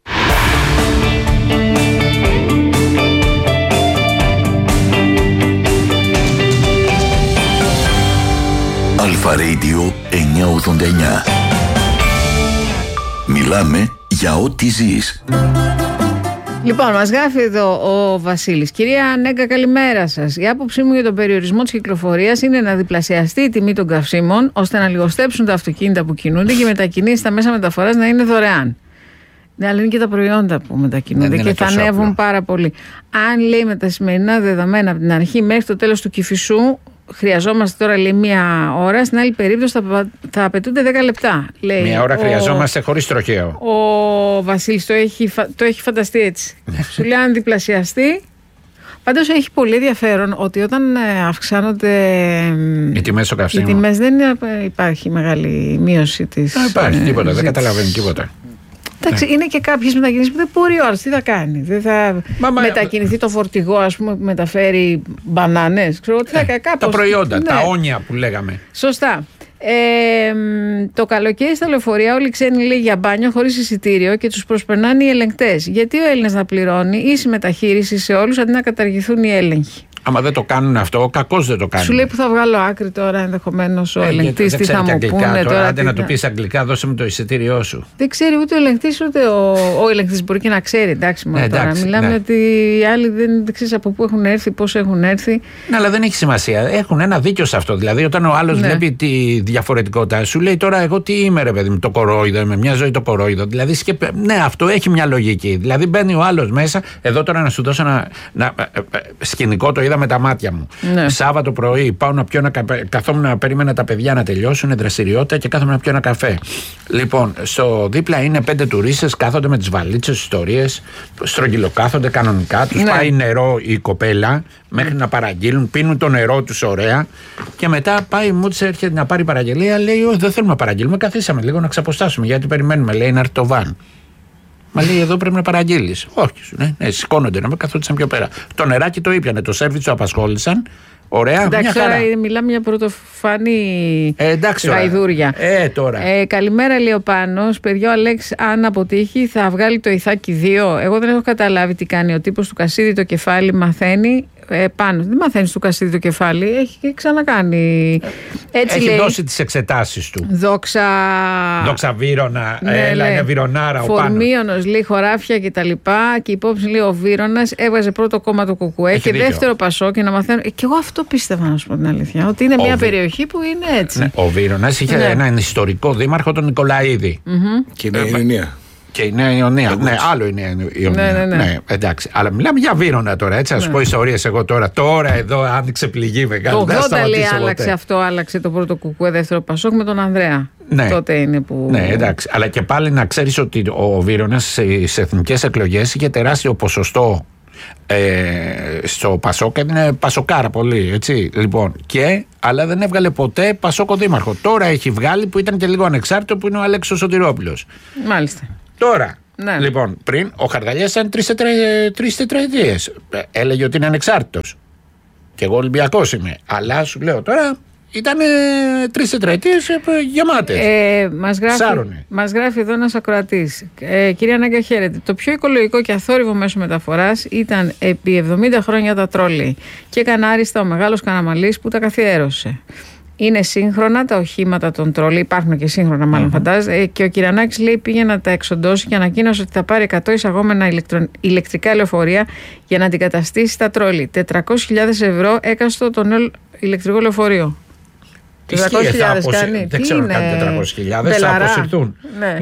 Αλφα Radio εννιακόσια ογδόντα εννιά. Μιλάμε για ό,τι ζεις. Λοιπόν, μας γράφει εδώ ο Βασίλης. Κυρία Νέγκα, καλημέρα σας. Η άποψή μου για τον περιορισμό της κυκλοφορίας είναι να διπλασιαστεί η τιμή των καυσίμων, ώστε να λιγοστέψουν τα αυτοκίνητα που κινούνται και οι μετακινήσεις στα μέσα μεταφοράς να είναι δωρεάν. Ναι, αλλά είναι και τα προϊόντα που μετακινούνται ναι, και θα ανέβουν πάρα πολύ. Αν λέει με τα σημερινά δεδομένα από την αρχή μέχρι το τέλος του Κηφισού, χρειαζόμαστε τώρα λέει μία ώρα, στην άλλη περίπτωση θα, θα απαιτούνται δέκα λεπτά. Λέει, μία ώρα ο, χρειαζόμαστε χωρίς τροχαίο. Ο Βασίλης το έχει, το έχει φανταστεί έτσι. Σου λέει αν διπλασιαστεί. Πάντως έχει πολύ ενδιαφέρον ότι όταν αυξάνονται οι τιμές των καυσίμων, οι τιμές δεν υπάρχει μεγάλη μείωση της. Δεν υπάρχει τίποτα, δεν καταλαβαίνει τίποτα. Εντάξει, ναι. Είναι και κάποιες μετακινήσεις που δεν μπορεί ο άλλος. Τι θα κάνει, δεν θα μα, μετακινηθεί μα... το φορτηγό, ας πούμε, που μεταφέρει μπανάνες. Ξέρω τι θα κάνει. Κάπως... Τα προϊόντα, ναι. Τα όνια που λέγαμε. Σωστά. Ε, το καλοκαίρι στα λεωφορεία όλοι οι ξένοι λέει για μπάνιο χωρίς εισιτήριο και τους προσπερνάνε οι ελεγκτές. Γιατί ο Έλληνας να πληρώνει ίση μεταχείριση σε όλους αντί να καταργηθούν οι έλεγχοι? Άμα δεν το κάνουν αυτό, κακώς δεν το κάνουν. Σου λέει που θα βγάλω άκρη τώρα ενδεχομένως ο ε, ελεγκτής, τι θα μου πούνε τώρα. τώρα άντε τι... να του πεις αγγλικά, δώσε μου το εισιτήριό σου. Δεν ξέρει ούτε ο ελεγκτής ούτε ο, ο ελεγκτής μπορεί και να ξέρει. Εντάξει, μόνο ε, τώρα. Εντάξει, μιλάμε ναι. ότι οι άλλοι δεν, δεν ξέρει από πού έχουν έρθει, πώς έχουν έρθει. Ναι, αλλά δεν έχει σημασία. Έχουν ένα δίκιο σε αυτό. Δηλαδή, όταν ο άλλος ναι. βλέπει τη διαφορετικότητα, σου λέει τώρα εγώ τι είμαι, ρε παιδί μου, το κορόιδο, με μια ζωή το κορόιδο. Δηλαδή, σκεπ... ναι, αυτό έχει μια λογική. Δηλαδή, μπαίνει ο άλλος μέσα. Εδώ τώρα να σου δώσω ένα, ένα σκηνικό, το είδα με τα μάτια μου. Ναι. Σάββατο πρωί πάω να πιω ένα καφέ. Καθόμουν να περίμενα τα παιδιά να τελειώσουν δραστηριότητα και κάθομαι να πιω ένα καφέ. Λοιπόν, στο δίπλα είναι πέντε τουρίστες, κάθονται με τις βαλίτσες, ιστορίες, στρογγυλοκάθονται κανονικά. Τους ναι. πάει νερό η κοπέλα μέχρι να παραγγείλουν, πίνουν το νερό τους ωραία. Και μετά πάει, μου της έρχεται να πάρει παραγγελία, λέει: όχι, δεν θέλουμε να παραγγείλουμε. Καθίσαμε λίγο να ξαποστάσουμε γιατί περιμένουμε, λέει, να έρθει το βαν. Μα λέει εδώ πρέπει να παραγγείλεις. Όχι, ναι, ναι, σηκώνονται να με καθόντουσαν πιο πέρα. Το νεράκι το ήπιανε, το σέρβιτς το απασχόλησαν. Ωραία, εντάξει, μια χαρά. Μιλάμε για πρωτοφανή ε, εντάξει, γαϊδούρια. Ε, τώρα. Ε, καλημέρα, λέει ο Πάνος. Παιδιά, ο Αλέξ, αν αποτύχει, θα βγάλει το Ιθάκι δύο. Εγώ δεν έχω καταλάβει τι κάνει ο τύπος του Κασίδη, το κεφάλι μαθαίνει. Ε, πάνω. Δεν μαθαίνει του Κασίδη το κεφάλι. Έχει ξανακάνει. Έτσι έχει λέει. Δώσει τις εξετάσεις του. Δόξα. Δόξα Βύρωνα. Ναι, έλα, είναι Βυρονάρα ο Πάνος. Φορμίωνος, λέει, χωράφια και τα λοιπά. Και υπόψη, λέει, ο Βύρωνας έβγαζε πρώτο κόμμα το Κουκουέ έχει και δίκιο. Δεύτερο Πασό. Και να μαθαίνω. Και εγώ αυτό πίστευα, να σου πω την αλήθεια. Ότι είναι ο μια Βι... περιοχή που είναι έτσι. Ναι, ο Βύρωνας είχε ναι. έναν ιστορικό δήμαρχο, τον Νικολαίδη. Mm-hmm. Και η Νέα Ιωνία. Και η Νέα Ιωνία. Ναι, άλλο η Νέα Ιωνία. Ναι, ναι, ναι. ναι, εντάξει. Αλλά μιλάμε για Βύρωνα τώρα, έτσι. Α ναι. σου πω ιστορίες εγώ τώρα. Τώρα εδώ άνοιξε πληγή μεγάλη. Το ογδόντα λέει άλλαξε αυτό, άλλαξε το πρώτο Κουκουέ, δεύτερο Πασόκ με τον Ανδρέα. Ναι. Τότε είναι που. Ναι, εντάξει. Αλλά και πάλι να ξέρεις ότι ο Βύρωνας στις εθνικές εκλογές είχε τεράστιο ποσοστό. Ε, στο Πασόκ είναι πασοκάρα πολύ, έτσι. Λοιπόν, και, αλλά δεν έβγαλε ποτέ Πασόκο δήμαρχο. Τώρα έχει βγάλει που ήταν και λίγο ανεξάρτητο, που είναι ο Αλέξος Σωτηρόπουλος. Μάλιστα. Τώρα, Ναι. Λοιπόν, πριν ο Χαρδαλιάς ήταν τρεις τετραετίες. Έλεγε ότι είναι ανεξάρτητος. Και εγώ Ολυμπιακός είμαι. Αλλά σου λέω τώρα ήταν τρεις τετραετίες γεμάτες. Ε, μας, γράφει, μας γράφει εδώ ένας ακροατής. Ε, κυρία Νάγκα, χαίρετε. Το πιο οικολογικό και αθόρυβο μέσο μεταφοράς ήταν επί εβδομήντα χρόνια τα τρόλεϊ. Και έκανε άριστα ο μεγάλος Καναμαλής που τα καθιέρωσε. Είναι σύγχρονα τα οχήματα των τρόλεϊ, υπάρχουν και σύγχρονα μάλλον mm-hmm. φαντάζεσαι. Και ο Κυρανάκης λέει πήγε να τα εξοντώσει και ανακοίνωσε ότι θα πάρει εκατό εισαγόμενα ηλεκτρο... ηλεκτρικά λεωφορεία για να αντικαταστήσει τα τρόλεϊ. τετρακόσιες χιλιάδες ευρώ έκαστο το νέο ηλεκτρικό λεωφορείο. τετρακόσιες χιλιάδες κάνει. Δεν ξέρω αν κάνει τετρακόσιες χιλιάδες, θα αποσυρθούν. Ναι.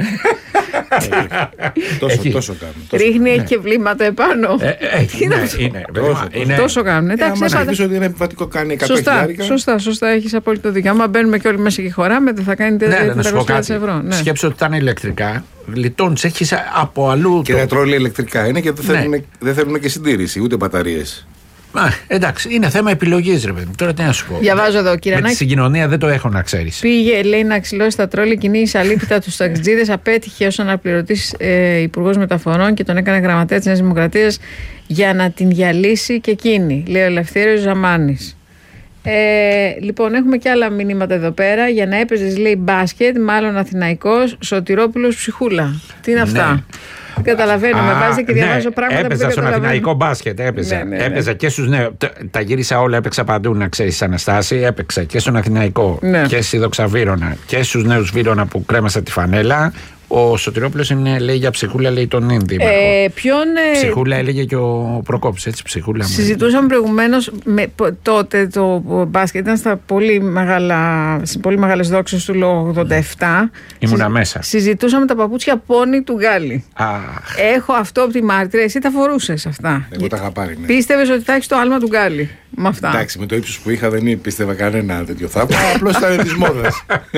τόσο, τόσο κάνουν. Ρίχνει, έχει και βλήματα επάνω. Τι είναι αυτό. Τόσο κάνουν. Εντάξει, αν αρχίσω ότι είναι επιβατικό, κάνει εκατό χιλιάρικα. Σωστά, σωστά, έχεις απόλυτο δίκιο. Άμα μπαίνουμε και όλοι μέσα και χωράμε, δεν θα κάνει τετρακόσιες χιλιάδες ευρώ. Σκέψου ότι ήταν ηλεκτρικά. Γλιτώνεις, έχεις από αλλού. Και τα τρόλια ηλεκτρικά είναι και δεν θέλουν και συντήρηση, ούτε μπαταρίες. Α, εντάξει, είναι θέμα επιλογής, ρε παιδί. Τώρα τι να σου πω. Διαβάζω εδώ, κύριε. Με τη συγκοινωνία δεν το έχω να ξέρεις. Πήγε, λέει, να ξυλώσει τα τρόλια, κυνήγησε αλήπητα τους ταξιτζίδες, απέτυχε ως αναπληρωτής ε, υπουργός μεταφορών και τον έκανε γραμματέα της Νέας Δημοκρατίας για να την διαλύσει και εκείνη, λέει ο Ελευθέριος Ζαμάνης. Ε, λοιπόν, έχουμε και άλλα μηνύματα εδώ πέρα. Για να έπαιζες, λέει, μπάσκετ, μάλλον Αθηναϊκός, Σωτηρόπουλος Ψυχούλα. Τι είναι αυτά. Ναι. Καταλαβαίνω, με βάζετε και διαβάζω ναι, πράγματα έπαιζα που δεν στον Αθηναϊκό μπάσκετ. Έπαιζα, ναι, ναι, ναι. έπαιζα και στους νέους. Τα γύρισα όλα, έπαιξα παντού, να ξέρεις, Αναστάση. Έπαιξα και στον Αθηναϊκό ναι. και στη Δοξαβύρωνα και στους νέους Βύρωνα που κρέμασα τη φανέλα. Ο Σωτηρόπουλος είναι, λέει, για Ψυχούλα, λέει τον Ίνδη. Ε, ποιον. Ψυχούλα έλεγε και ο Προκόπης, έτσι. Ψυχούλα. Συζητούσαμε προηγουμένως. Τότε το μπάσκετ ήταν στα πολύ μεγάλα, στις πολύ μεγάλες δόξες του ογδόντα επτά. Ήμουνα Συ, μέσα. Συζητούσαμε τα παπούτσια πόνι του Γκάλι. Αχ. Έχω αυτό από τη μάρτυρα. Εσύ τα φορούσες αυτά. Εγώ τα είχα πάρει. Ναι. Πίστευες ότι θα έχεις το άλμα του Γκάλι με αυτά. Εντάξει, με το ύψος που είχα δεν πίστευα κανένα τέτοιο θαύμα. Απλώς ήταν τη μόδα.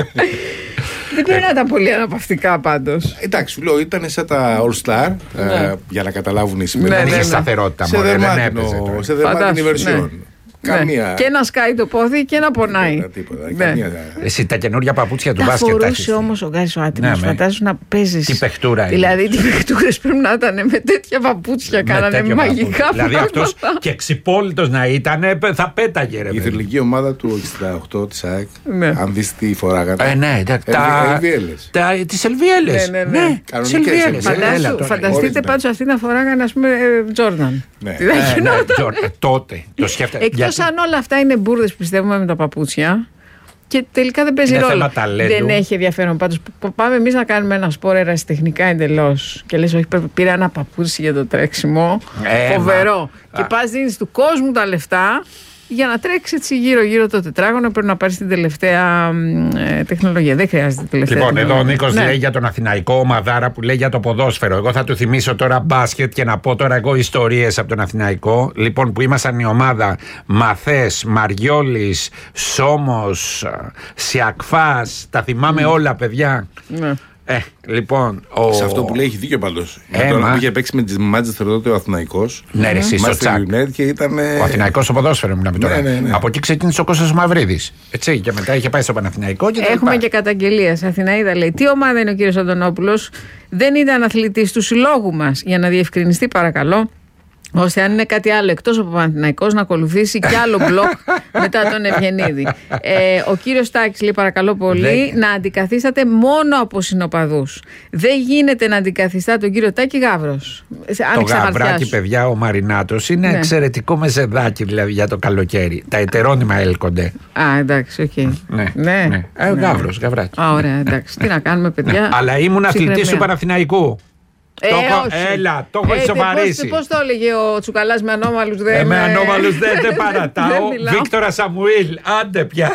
Δεν πρέπει να ήταν πολύ αναπαυτικά πάντως. Εντάξει, σου λέω, ήταν σαν τα All Star ναι. ε, για να καταλάβουν οι σημερινοί. Δεν είχε σταθερότητα σε μόνο, δερμάτινο, σε δερμάτινη βερσιόν. Καμία... Και να σκάει το πόδι και να πονάει. Τίποτα, τίποτα, ναι. καμία... Εσύ τα καινούργια παπούτσια του τα μπάσκετ. Τα φορούσε όμως ο Γκάρης ο Άτιμος. Ναι, φαντάζομαι να παίζεις. Τι παιχτούρα είναι. Δηλαδή, τι παιχτούρες πρέπει να ήταν με τέτοια παπούτσια. Κάνανε μαγικά. Δηλαδή, αυτός και ξυπόλυτος να ήταν, θα πέταγε. Ρε, η θρυλική ομάδα του εξήντα οκτώ της ΑΕΚ, ναι. αν δεις τι φοράγανε. Ε, ναι, τις Ελβιέλες. Ναι, ναι, ναι. Φανταστείτε πάντως αυτοί να φοράγανε, ας πούμε, Τζόρνταν. Τότε το σκέφτεται. Εκτός αν όλα αυτά είναι μπουρδες, πιστεύουμε, με τα παπούτσια. Και τελικά δεν παίζει ρόλο. Δεν έχει ενδιαφέρον. Πάντως, πάμε εμείς να κάνουμε ένα σπορ ερασιτεχνικά εντελώς. Και λες, όχι, πήρα ένα παπούτσι για το τρέξιμο. Ε, φοβερό. Μα... Και πας, δίνεις του κόσμου τα λεφτά για να τρέξει έτσι γύρω-γύρω το τετράγωνο. Πρέπει να πάρει την τελευταία ε, τεχνολογία. Δεν χρειάζεται τελευταία. Λοιπόν, τεχνολογία. εδώ ο Νίκος ναι. λέει για τον Αθηναϊκό ομαδάρα που λέει για το ποδόσφαιρο. Εγώ θα του θυμίσω τώρα μπάσκετ και να πω τώρα εγώ ιστορίες από τον Αθηναϊκό. Λοιπόν, που ήμασταν η ομάδα Μαθές, Μαριόλης, Σόμος, Σιακφάς. Τα θυμάμαι mm. όλα, παιδιά. Ναι. Ε, λοιπόν, ο... Σε αυτό που λέει έχει δίκιο πάντως. Ε, τώρα που είχε παίξει με τις Manchester τότε ο Αθηναϊκός. Ναι, ρε, εσύ στο τσάκ. Και ήταν... Ο Αθηναϊκός στο ποδόσφαιρο μιλάμε τώρα. Ναι, ναι, ναι. Από εκεί ξεκίνησε ο Κώστας Μαυρίδης. Έτσι, και μετά είχε πάει στο Παναθηναϊκό. Και έχουμε και καταγγελία. Αθηναίδα λέει: τι ομάδα είναι ο κύριος Αντωνόπουλος? Δεν ήταν αθλητής του συλλόγου μας. Για να διευκρινιστεί, παρακαλώ. Ώστε αν είναι κάτι άλλο εκτός από Παναθηναϊκός να ακολουθήσει κι άλλο μπλοκ μετά τον Ευγενίδη. Ε, ο κύριος Τάκης λέει παρακαλώ πολύ Δεν... να αντικαθίσταται μόνο από συνοπαδούς. Δεν γίνεται να αντικαθιστά τον κύριο Τάκη Γαύρος. Το Γαβράκι, παιδιά, ο Μαρινάτος είναι ναι. εξαιρετικό μεζεδάκι δηλαδή για το καλοκαίρι. Τα ετερόνυμα έλκονται. Α, εντάξει, οκ. Okay. Ναι, ναι. ναι. Ε, ναι. Γαύρος, Γαβράκι. Α, ωραία, εντάξει. Τι να κάνουμε, παιδιά. Ναι. Αλλά ήμουν αθλητής του Παναθηναϊκού. Ε, το όχι. Έλα, το έχω ε, ισοβαρήσει. Πώς το έλεγε ο Τσουκαλάς, με ανώμαλους δεν... Ε, με ανώμαλους δεν, δεν παρατάω. Βίκτορα Σαμουήλ, άντε πια.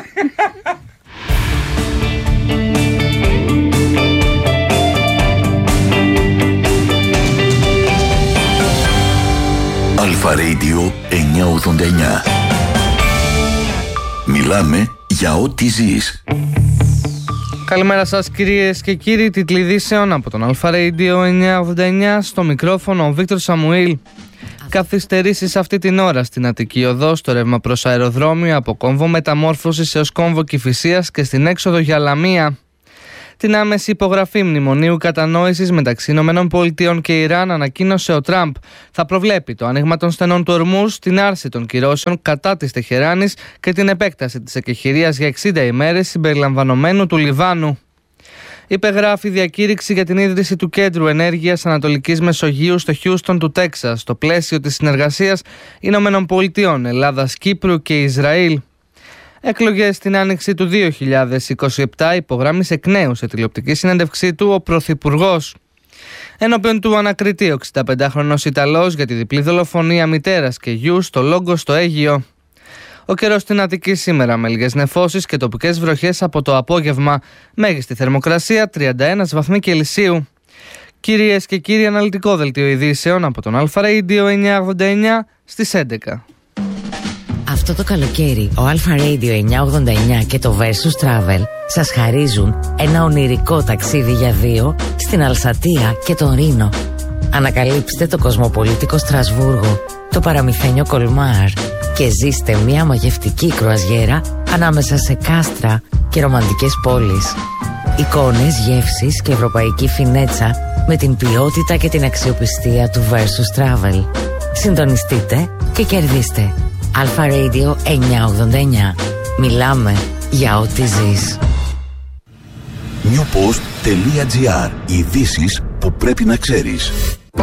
Αλφα Radio εννιακόσια ογδόντα εννιά. Μιλάμε για ό,τι ζεις. Καλημέρα σας κυρίες και κύριοι, τίτλοι ειδήσεων από τον Αλφα Radio εννιακόσια ογδόντα εννιά, στο μικρόφωνο ο Βίκτορ Σαμουήλ. Καθυστερήσεις αυτή την ώρα στην Αττική Οδό, στο ρεύμα προς αεροδρόμιο, από κόμβο μεταμόρφωσης έως κόμβο Κηφισίας και στην έξοδο για Λαμία. Την άμεση υπογραφή μνημονίου κατανόησης μεταξύ Ηνωμένων Πολιτειών και Ιράν ανακοίνωσε ο Τραμπ. Θα προβλέπει το άνοιγμα των στενών του Ορμούζ, την άρση των κυρώσεων κατά της Τεχεράνης και την επέκταση της εκεχηρίας για εξήντα ημέρες συμπεριλαμβανομένου του Λιβάνου. Υπεγράφει διακήρυξη για την ίδρυση του Κέντρου Ενέργειας Ανατολικής Μεσογείου στο Χιούστον του Τέξας, στο πλαίσιο της συνεργασίας Ηνωμένων Πολιτειών, Ελλάδας, Κύπρου και Ισραήλ. Εκλογές στην άνοιξη του δύο χιλιάδες είκοσι επτά υπογράμμισε εκ νέου σε τηλεοπτική συνέντευξή του ο Πρωθυπουργός. Ενώπιον του ανακριτή ο εξηνταπεντάχρονος Ιταλός για τη διπλή δολοφονία μητέρας και γιου στο Λόγκο στο Αίγυο. Ο καιρός στην Αττική σήμερα με λίγες νεφώσεις και τοπικές βροχές από το απόγευμα. Μέγιστη θερμοκρασία τριάντα ένα βαθμοί Κελσίου. Κυρίες και κύριοι, αναλυτικό δελτίο ειδήσεων από τον Αλφα Radio εννιακόσια ογδόντα εννιά στις έντεκα. Αυτό το καλοκαίρι ο Alpha Radio εννιακόσια ογδόντα εννιά και το Versus Travel σας χαρίζουν ένα ονειρικό ταξίδι για δύο στην Αλσατία και τον Ρήνο. Ανακαλύψτε το κοσμοπολίτικο Στρασβούργο, το παραμυθένιο Κολμάρ και ζήστε μια μαγευτική κρουαζιέρα ανάμεσα σε κάστρα και ρομαντικές πόλεις. Εικόνες, γεύσεις και ευρωπαϊκή φινέτσα με την ποιότητα και την αξιοπιστία του Versus Travel. Συντονιστείτε και κερδίστε. Alpha Radio εννιακόσια ογδόντα εννιά. Μιλάμε για ό,τι ζεις. newpost.gr. Ειδήσεις που πρέπει να ξέρεις.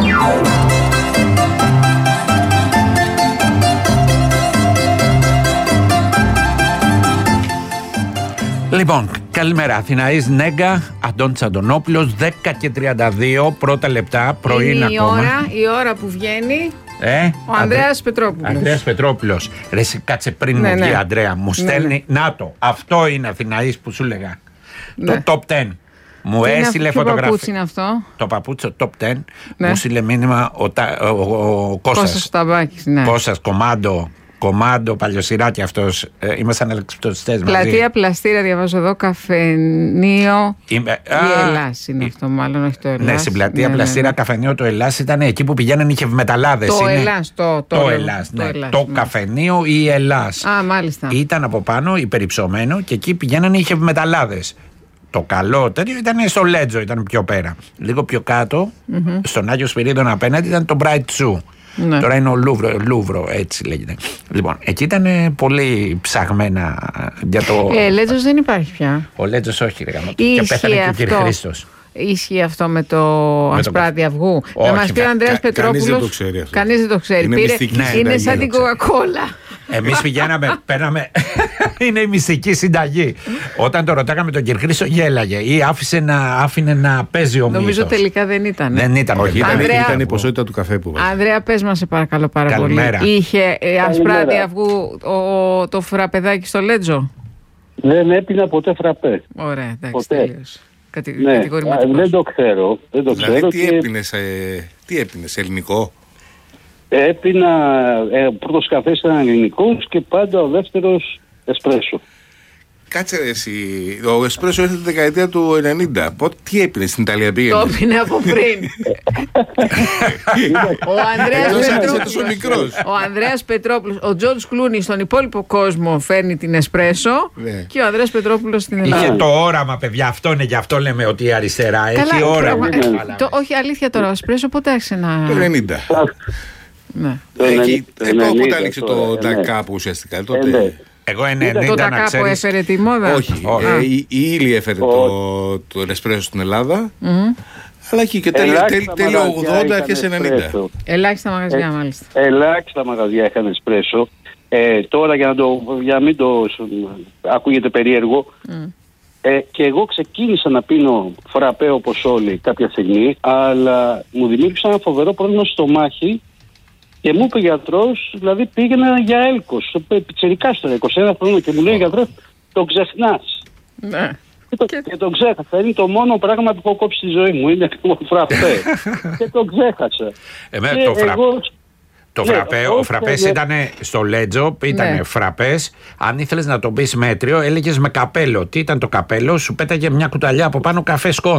Λοιπόν, καλημέρα. Αθηναής Νέγκα, Αντώνης Αντωνόπουλος, δέκα και τριάντα δύο, πρώτα λεπτά, πρωί είναι ακόμα. Η ώρα, η ώρα που βγαίνει Ε, ο Ανδρέας Πετρόπουλος. Ανδρέας Πετρόπουλος. Ρε, εσύ κάτσε πριν Ναι, μου βγει, ναι. Ανδρέα. Μου Ναι, στέλνει. Να το. Αυτό είναι Αθηναής που σου λέγα. Ναι. Το top δέκα. Μου Τι είναι έστειλε αυτό, ποιο φωτογραφία. παπούτσι είναι αυτό? Το παπούτσι, το top δέκα. Ναι. Μου στείλε μήνυμα ο, τα- ο, ο, ο Κώστας. Κώστας Σταμπάκης, ναι. Κώστας, κομμάντο. Κομμάντο, παλιοσυράκι αυτός. Ε, ήμασταν αλεξιπτωτιστές μαζί. Πλατεία Πλαστήρα, διαβάζω εδώ, καφενείο. Είμαι, Η α, Ελλάς είναι αυτό, μάλλον, όχι το Ελλάς. Ναι, στην πλατεία Ναι, ναι, Πλαστήρα, ναι. καφενείο το Ελλάς ήταν εκεί που πηγαίναν οι χευμεταλλάδες. Το είναι. Ελλάς, το, το, Το λέμε. Ελλάς, ναι. Το Ελλάς, Το ναι. καφενείο ή Ελλάς. Α, μάλιστα. Ήταν από πάνω υπερυψωμένο και εκεί πηγαίνανε οι χευμεταλλάδες. Το καλό τέτοιο ήταν στο Λέτζο, ήταν πιο πέρα. Λίγο πιο κάτω, Μμμ. στον Άγιο Σπυρίδων απέναντι ήταν το Bright Zoo. Ναι. Τώρα είναι ο Λούβρο, Λούβρο, έτσι λέγεται. Λοιπόν, εκεί ήταν ε, πολύ ψαγμένα για το. Ε, Λέτζος δεν υπάρχει πια. Ο Λέτζος όχι, ρε γαμώ. Και Ίσχυε πέθανε και ο κύριε αυτό. Χρήστος. Ίσχυε αυτό με το Με το- ασπράδι αυγού. Όχι, να μας πει ο κα- Ανδρέας κα- Πετρόπουλος. κανείς δεν το ξέρει αυτό. Κανείς δεν το ξέρει. Είναι Πήρε- μυστική είναι συνταγή, σαν να την ξέρει. Coca-Cola. Εμείς πηγαίναμε, παίρναμε. Είναι η μυστική συνταγή. Όταν το ρωτάγαμε τον κύριο Χρήστο, γέλαγε ή άφησε να, άφηνε να παίζει ο μύθος. Νομίζω τελικά δεν ήταν. Δεν ήταν. Όχι, ήταν, Ανδρέα- ήταν η ποσότητα του καφέ που βάζει. Ανδρέα, πες μας σε παρακαλώ πάρα Καλημέρα. πολύ. Είχε ε, ασπράδι Καλημέρα. αυγού ο, το φραπεδάκι στο Λέτζο. Δεν έπινα ποτέ φραπέ. Ωραία, εντάξει, Ποτέ. τελείωσε. Κατη, Ναι, κατηγορηματικός. α, δεν το ξέρω. Δεν το Δηλαδή, ξέρω τι και έπινες, ε, τι έπινες, ελληνικό. έπινα. Ε, ο πρώτος καφές ήταν ελληνικός και πάντα ο δεύτερος εσπρέσο. Κάτσε ρε εσύ, ο εσπρέσο έρχεται τη δεκαετία του ενενήντα. Πότε, τι έπινες στην Ιταλία πήγαινε. Το έπινε από πριν. Ο Ανδρέας Εκτός αν είσαι Πετρόπουλος. τόσο μικρός. Ο Ανδρέας Πετρόπουλος, ο Τζορτζ Κλούνι στον υπόλοιπο κόσμο φέρνει την εσπρέσο Ναι. και ο Ανδρέας Πετρόπουλος στην Ελλάδα. Είχε το όραμα, παιδιά. Αυτό είναι, γι' αυτό λέμε ότι η αριστερά έχει όραμα. πραγμα- ε, το- όχι, αλήθεια τώρα, ο εσπρέσο πότε άρχισε να. Το ενενήντα. Ναι. Εκεί, το εδώ ενενήντα πότε άνοιξε τώρα, το ναι. ντακάπο ουσιαστικά. Ε, Τότε. ναι. Εγώ Το ενενήντα να τακάπο ξέρεις. έφερε τη μόδα. Όχι, Όχι. ε, η, η Ήλη έφερε το, το εσπρέσο στην Ελλάδα. Μμμ. Αλλά εκεί και τέλειο Ελάχιστα τέλειο μαγαζιά ογδόντα, είχαν αρχές ενενήντα. εσπρέσο. Ελάχιστα μαγαζιά, Ε, μάλιστα. Ελάχιστα μαγαζιά είχαν εσπρέσο. Ε, τώρα για να, το, για να μην το ακούγεται περίεργο, Mm. ε, και εγώ ξεκίνησα να πίνω φραπέ όπως όλοι κάποια στιγμή, αλλά μου δημιούργησε ένα φοβερό πρόβλημα στο στομάχι και μου είπε ο γιατρός, δηλαδή πήγαινα για έλκος, πιτσιρικά στο είκοσι ένα χρόνια και μου λέει ο γιατρός, το ξεχνάς. Ναι. Και το, και το ξέχασα. Είναι το μόνο πράγμα που έχω κόψει στη ζωή μου. Είναι το φραπέ. Και το ξέχασα. Εμένα Και το φρα- εγώ- Το Ναι, φραπέ, εγώ ο φραπές και- ήταν στο Λέτζο, ήταν Ναι. φραπές. Αν ήθελες να τον πεις μέτριο, έλεγες με καπέλο. Τι ήταν το καπέλο, σου πέταγε μια κουταλιά από πάνω καφέ σκόνη.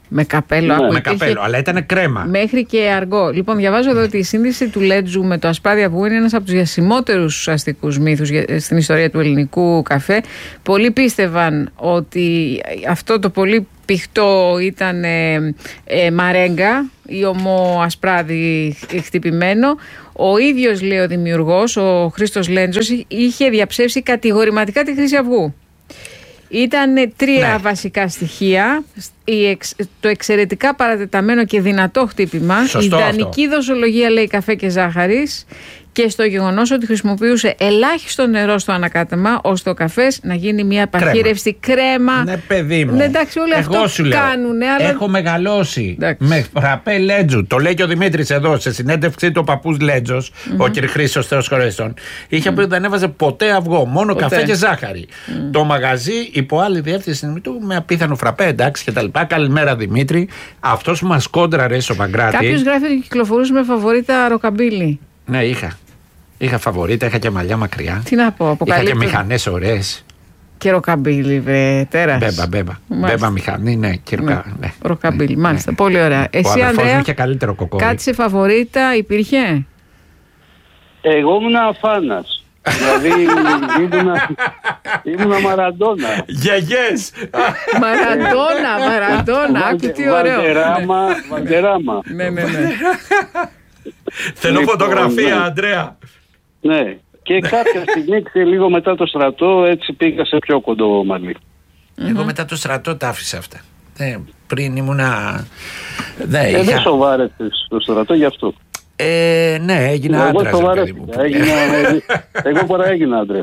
Με καπέλο, ναι. Με καπέλο, είχε... αλλά ήταν κρέμα. Μέχρι και αργό. Λοιπόν, διαβάζω εδώ ότι η σύνδεση του λέτζου με το ασπράδι αυγού είναι ένας από τους διασημότερους αστικούς μύθους στην ιστορία του ελληνικού καφέ. Πολλοί πίστευαν ότι αυτό το πολύ πηχτό ήταν ε, ε, μαρέγκα ή ομό ασπράδι χτυπημένο. Ο ίδιος, λέει ο δημιουργός, ο Χρήστος Λέντζος, είχε διαψεύσει κατηγορηματικά τη χρήση αυγού. Ήταν τρία ναι. βασικά στοιχεία. Το εξαιρετικά παρατεταμένο και δυνατό χτύπημα, σωστό, η ιδανική αυτό. Δοσολογία, λέει, καφέ και ζάχαρης, και στο γεγονός ότι χρησιμοποιούσε ελάχιστο νερό στο ανακάτεμα ώστε ο καφές να γίνει μια παχύρευστη κρέμα. κρέμα. Ναι, παιδί μου. Ναι, εντάξει, όλοι Εγώ αυτό σου λέω, κάνουν. Αλλά... έχω μεγαλώσει εντάξει. με φραπέ Λέτζου. Το λέει και ο Δημήτρης εδώ σε συνέντευξή του, ο παππούς Λέτζος, mm-hmm. ο κ. Χρήστος Θεός Χωρέστον. Είχε mm-hmm. πει ότι δεν έβαζε ποτέ αυγό, μόνο ποτέ. καφέ και ζάχαρη. Mm. Το μαγαζί υπό άλλη διεύθυνση του με απίθανο φραπέ, εντάξει και τα λοιπά. Καλημέρα Δημήτρη. Αυτός που μας κόντραρε στο Παγκράτη. Κάποιος γράφει ότι κυκλοφορούσε με φαβορίτα ροκαμπίλι. Ναι, είχα. Είχα φαβορίτα, είχα και μαλλιά μακριά. Τι να πω, αποκαλύπτω. Είχα και μηχανές ωραίες. Και ροκαμπίλι, βρε, τέρας. Μπέμπα, μπέμπα. Μπέμπα μηχανή, ναι. Και ναι. ναι. Ροκαμπίλι, μάλιστα. Ναι. Πολύ ωραία. Εσύ, ο αδερφός Ανδρέα, μου είχε καλύτερο κοκόρι. Κάτι σε φαβορίτα υπήρχε? Εγώ ήμουν αφάνας. Δηλαδή ήμουνα, ήμουνα Μαραντόνα. Γιαγιές. Μαραντόνα, Μαραντόνα. Άκου τι ωραίο. Βαλτεράμα, Βαλτεράμα. Ναι, ναι, ναι. Θέλω φωτογραφία, Ανδρέα. Ναι. Και κάποια στιγμή, λίγο μετά το στρατό, έτσι πήγα σε πιο κοντό μαλλί. Εγώ μετά το στρατό τα άφησα αυτά. Ε, πριν ήμουνα... Δεν ε, είχα... σοβάρεσες το στρατό γι' αυτό. Ε, ναι, έγινα άντρας. Εγώ Εγώ παρά έγινα άντρας.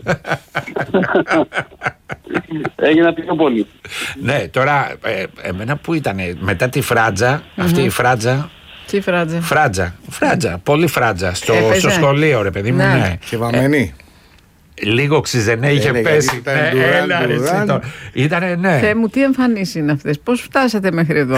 Έγινα πιο πολύ. Ναι, τώρα, ε, εμένα που ήταν μετά τη φράτζα, αυτή η φράτζα. Τι φράτζα? Φράτζα, φράτζα, πολύ φράτζα. Στο, στο σχολείο, ρε παιδί μου, ναι. ναι. Και βαμμένη. Ε, λίγο ξυζενέ είχε ε, πέσει. Ε, έλα, ρε, το... Ήτανε, ναι. Θεέ μου, τι εμφανίσεις είναι αυτές? Πώς φτάσατε μέχρι εδώ?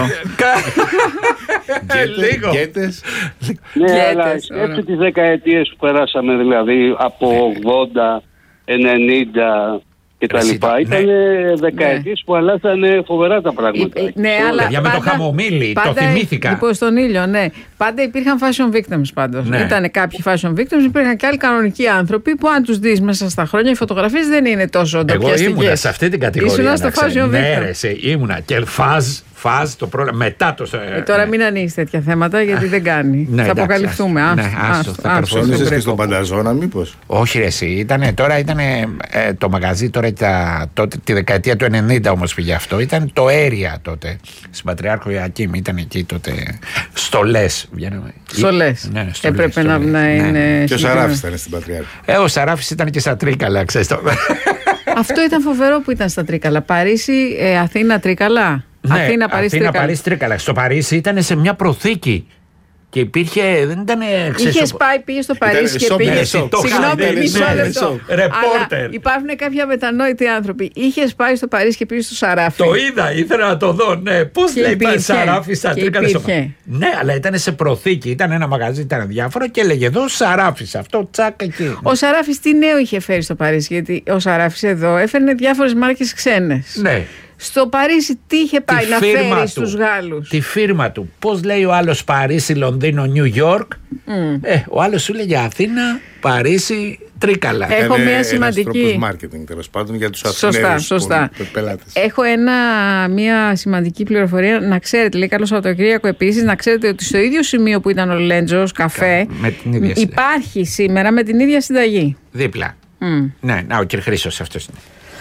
Λίγο. Γκέτες. Ναι, αλλά σκέψτε τις δεκαετίες που περάσαμε, δηλαδή από ογδόντα, ενενήντα και τα λοιπά. Ήταν δεκαετίες που αλλάζανε φοβερά τα πράγματα. Ναι, αλλά για με το χαμομήλι, το θυμήθηκα. Λοιπόν, στον ήλιο, ναι. Πάντα υπήρχαν fashion victims πάντως. Ναι. Ήταν κάποιοι fashion victims, υπήρχαν και άλλοι κανονικοί άνθρωποι που αν τους δεις μέσα στα χρόνια, οι φωτογραφίες δεν είναι τόσο ντοπιαστικές. Εγώ ήμουνα σε αυτή την κατηγορία. Ήσουνα στο fashion victim. Ναι, ήμουνα και φάζ. Φάζ το πρόγραμμα μετά το. Ε, τώρα ναι. μην ανοίξει τέτοια θέματα γιατί δεν κάνει. Ναι, θα εντάξει, αποκαλυφθούμε. Άστο, ναι, άστο, άστο, θα καρφώνεσαι και στον Πανταζώνα, μήπως? Όχι, ρε, εσύ. Ήτανε, τώρα ήταν ε, το μαγαζί τώρα τα, τότε, τη δεκαετία του ενενήντα όμως πήγε αυτό. Ήταν το Area τότε. Στην Πατριάρχο Ιακήμ. Ήταν εκεί τότε. Στολές. Στολές. Ναι, έπρεπε να, να είναι. Ναι. Και ο Σαράφης ήταν στην Πατριάρχο. Ε, ο Σαράφης ήταν και στα Τρίκαλα, ξέρεις το. Αυτό ήταν φοβερό που ήταν στα Τρίκαλα. Παρίσι, ε, Αθήνα, Τρίκαλα. Ναι, Αθήνα, Παρίσι, Αθήνα, Τρίκαλα. Παρίσι, Τρίκαλα. Στο Παρίσι ήταν σε μια προθήκη. Και υπήρχε, δεν ήταν. Είχε πάει, πήγε στο Παρίσι και πήγε. Συγγνώμη, μισό λεπτό. Ρεπόρτερ. Υπάρχουν κάποια μετανόητοι άνθρωποι. Είχε πάει στο Παρίσι και πήγε στο Σαράφι. Το είδα, ήθελα να το δω. Ναι, πώ λέει πάει Σαράφι στα Τρίκαλα. Ναι, αλλά ήταν σε προθήκη. Ήταν ένα μαγαζί, ήταν διάφορο και έλεγε εδώ Σαράφι. Αυτό τσάκα εκεί. Ο Σαράφι τι νέο είχε φέρει στο Παρίσι? Γιατί ο Σαράφι εδώ έφερνε διάφορε μάρκες ξένες. Ναι. Στο Παρίσι τι είχε πάει τη να φέρει στους Γάλλους? Τη φίρμα του. Πώς λέει ο άλλος Παρίσι, Λονδίνο, Νιου Γιόρκ. Mm. Ε, ο άλλος σου λέγε Αθήνα, Παρίσι, Τρίκαλα. Έχω είναι μια σημαντική. Ένας τρόπος marketing τέλος πάντων για τους Αθηναίους. Σωστά, σωστά. Πελάτες. Έχω ένα, μια σημαντική πληροφορία. Να ξέρετε, λέει, καλό Σαββατοκύριακο επίσης, να ξέρετε ότι στο ίδιο σημείο που ήταν ο Λέντζος καφέ με την ίδια υπάρχει σήμερα με την ίδια συνταγή. Δίπλα. Mm. Ναι, να, ο κ. Χρήστος αυτός είναι.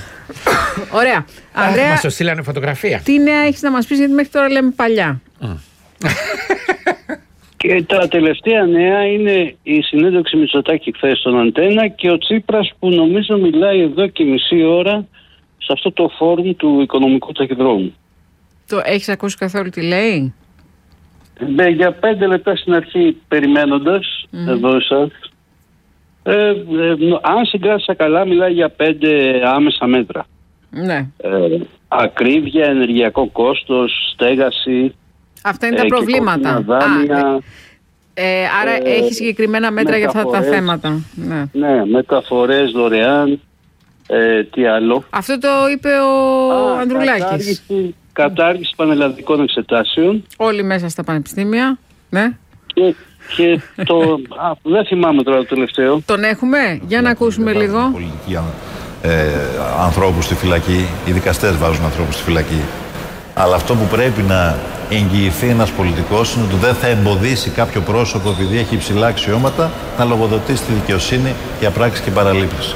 Ωραία. Ανδρέα, μας το στείλανε φωτογραφία. Τι νέα έχεις να μας πεις, γιατί μέχρι τώρα λέμε παλιά? Mm. Και τα τελευταία νέα είναι η συνέντευξη Μητσοτάκη χθες στον Αντένα και ο Τσίπρας που νομίζω μιλάει εδώ και μισή ώρα σε αυτό το φόρουμ του οικονομικού ταχυδρόμου. Το έχεις ακούσει καθόλου τι λέει? Ναι, για πέντε λεπτά στην αρχή περιμένοντας mm. εδώ εσάς. Ε, ε, αν συγκράτησα καλά, μιλάει για πέντε άμεσα μέτρα. Ναι. Ε, ακρίβεια, ενεργειακό κόστος, στέγαση. Αυτά είναι ε, τα προβλήματα. Δάνεια, Α, ε, άρα ε, έχει συγκεκριμένα μέτρα για αυτά τα θέματα. Ναι, ναι, μεταφορές δωρεάν. Ε, τι άλλο? Αυτό το είπε ο Α, Ανδρουλάκης. Κατάργηση, κατάργηση πανελλαδικών εξετάσεων. Όλοι μέσα στα πανεπιστήμια, ναι. Και, και το... α, δεν θυμάμαι τώρα το τελευταίο. Τον έχουμε, για να ακούσουμε λίγο. Πολιτική, ε, ανθρώπους στη φυλακή, οι δικαστές βάζουν ανθρώπους στη φυλακή. Αλλά αυτό που πρέπει να εγγυηθεί ένας πολιτικός είναι ότι δεν θα εμποδίσει κάποιο πρόσωπο, επειδή έχει υψηλά αξιώματα, να λογοδοτήσει στη δικαιοσύνη για πράξεις και παραλήψεις.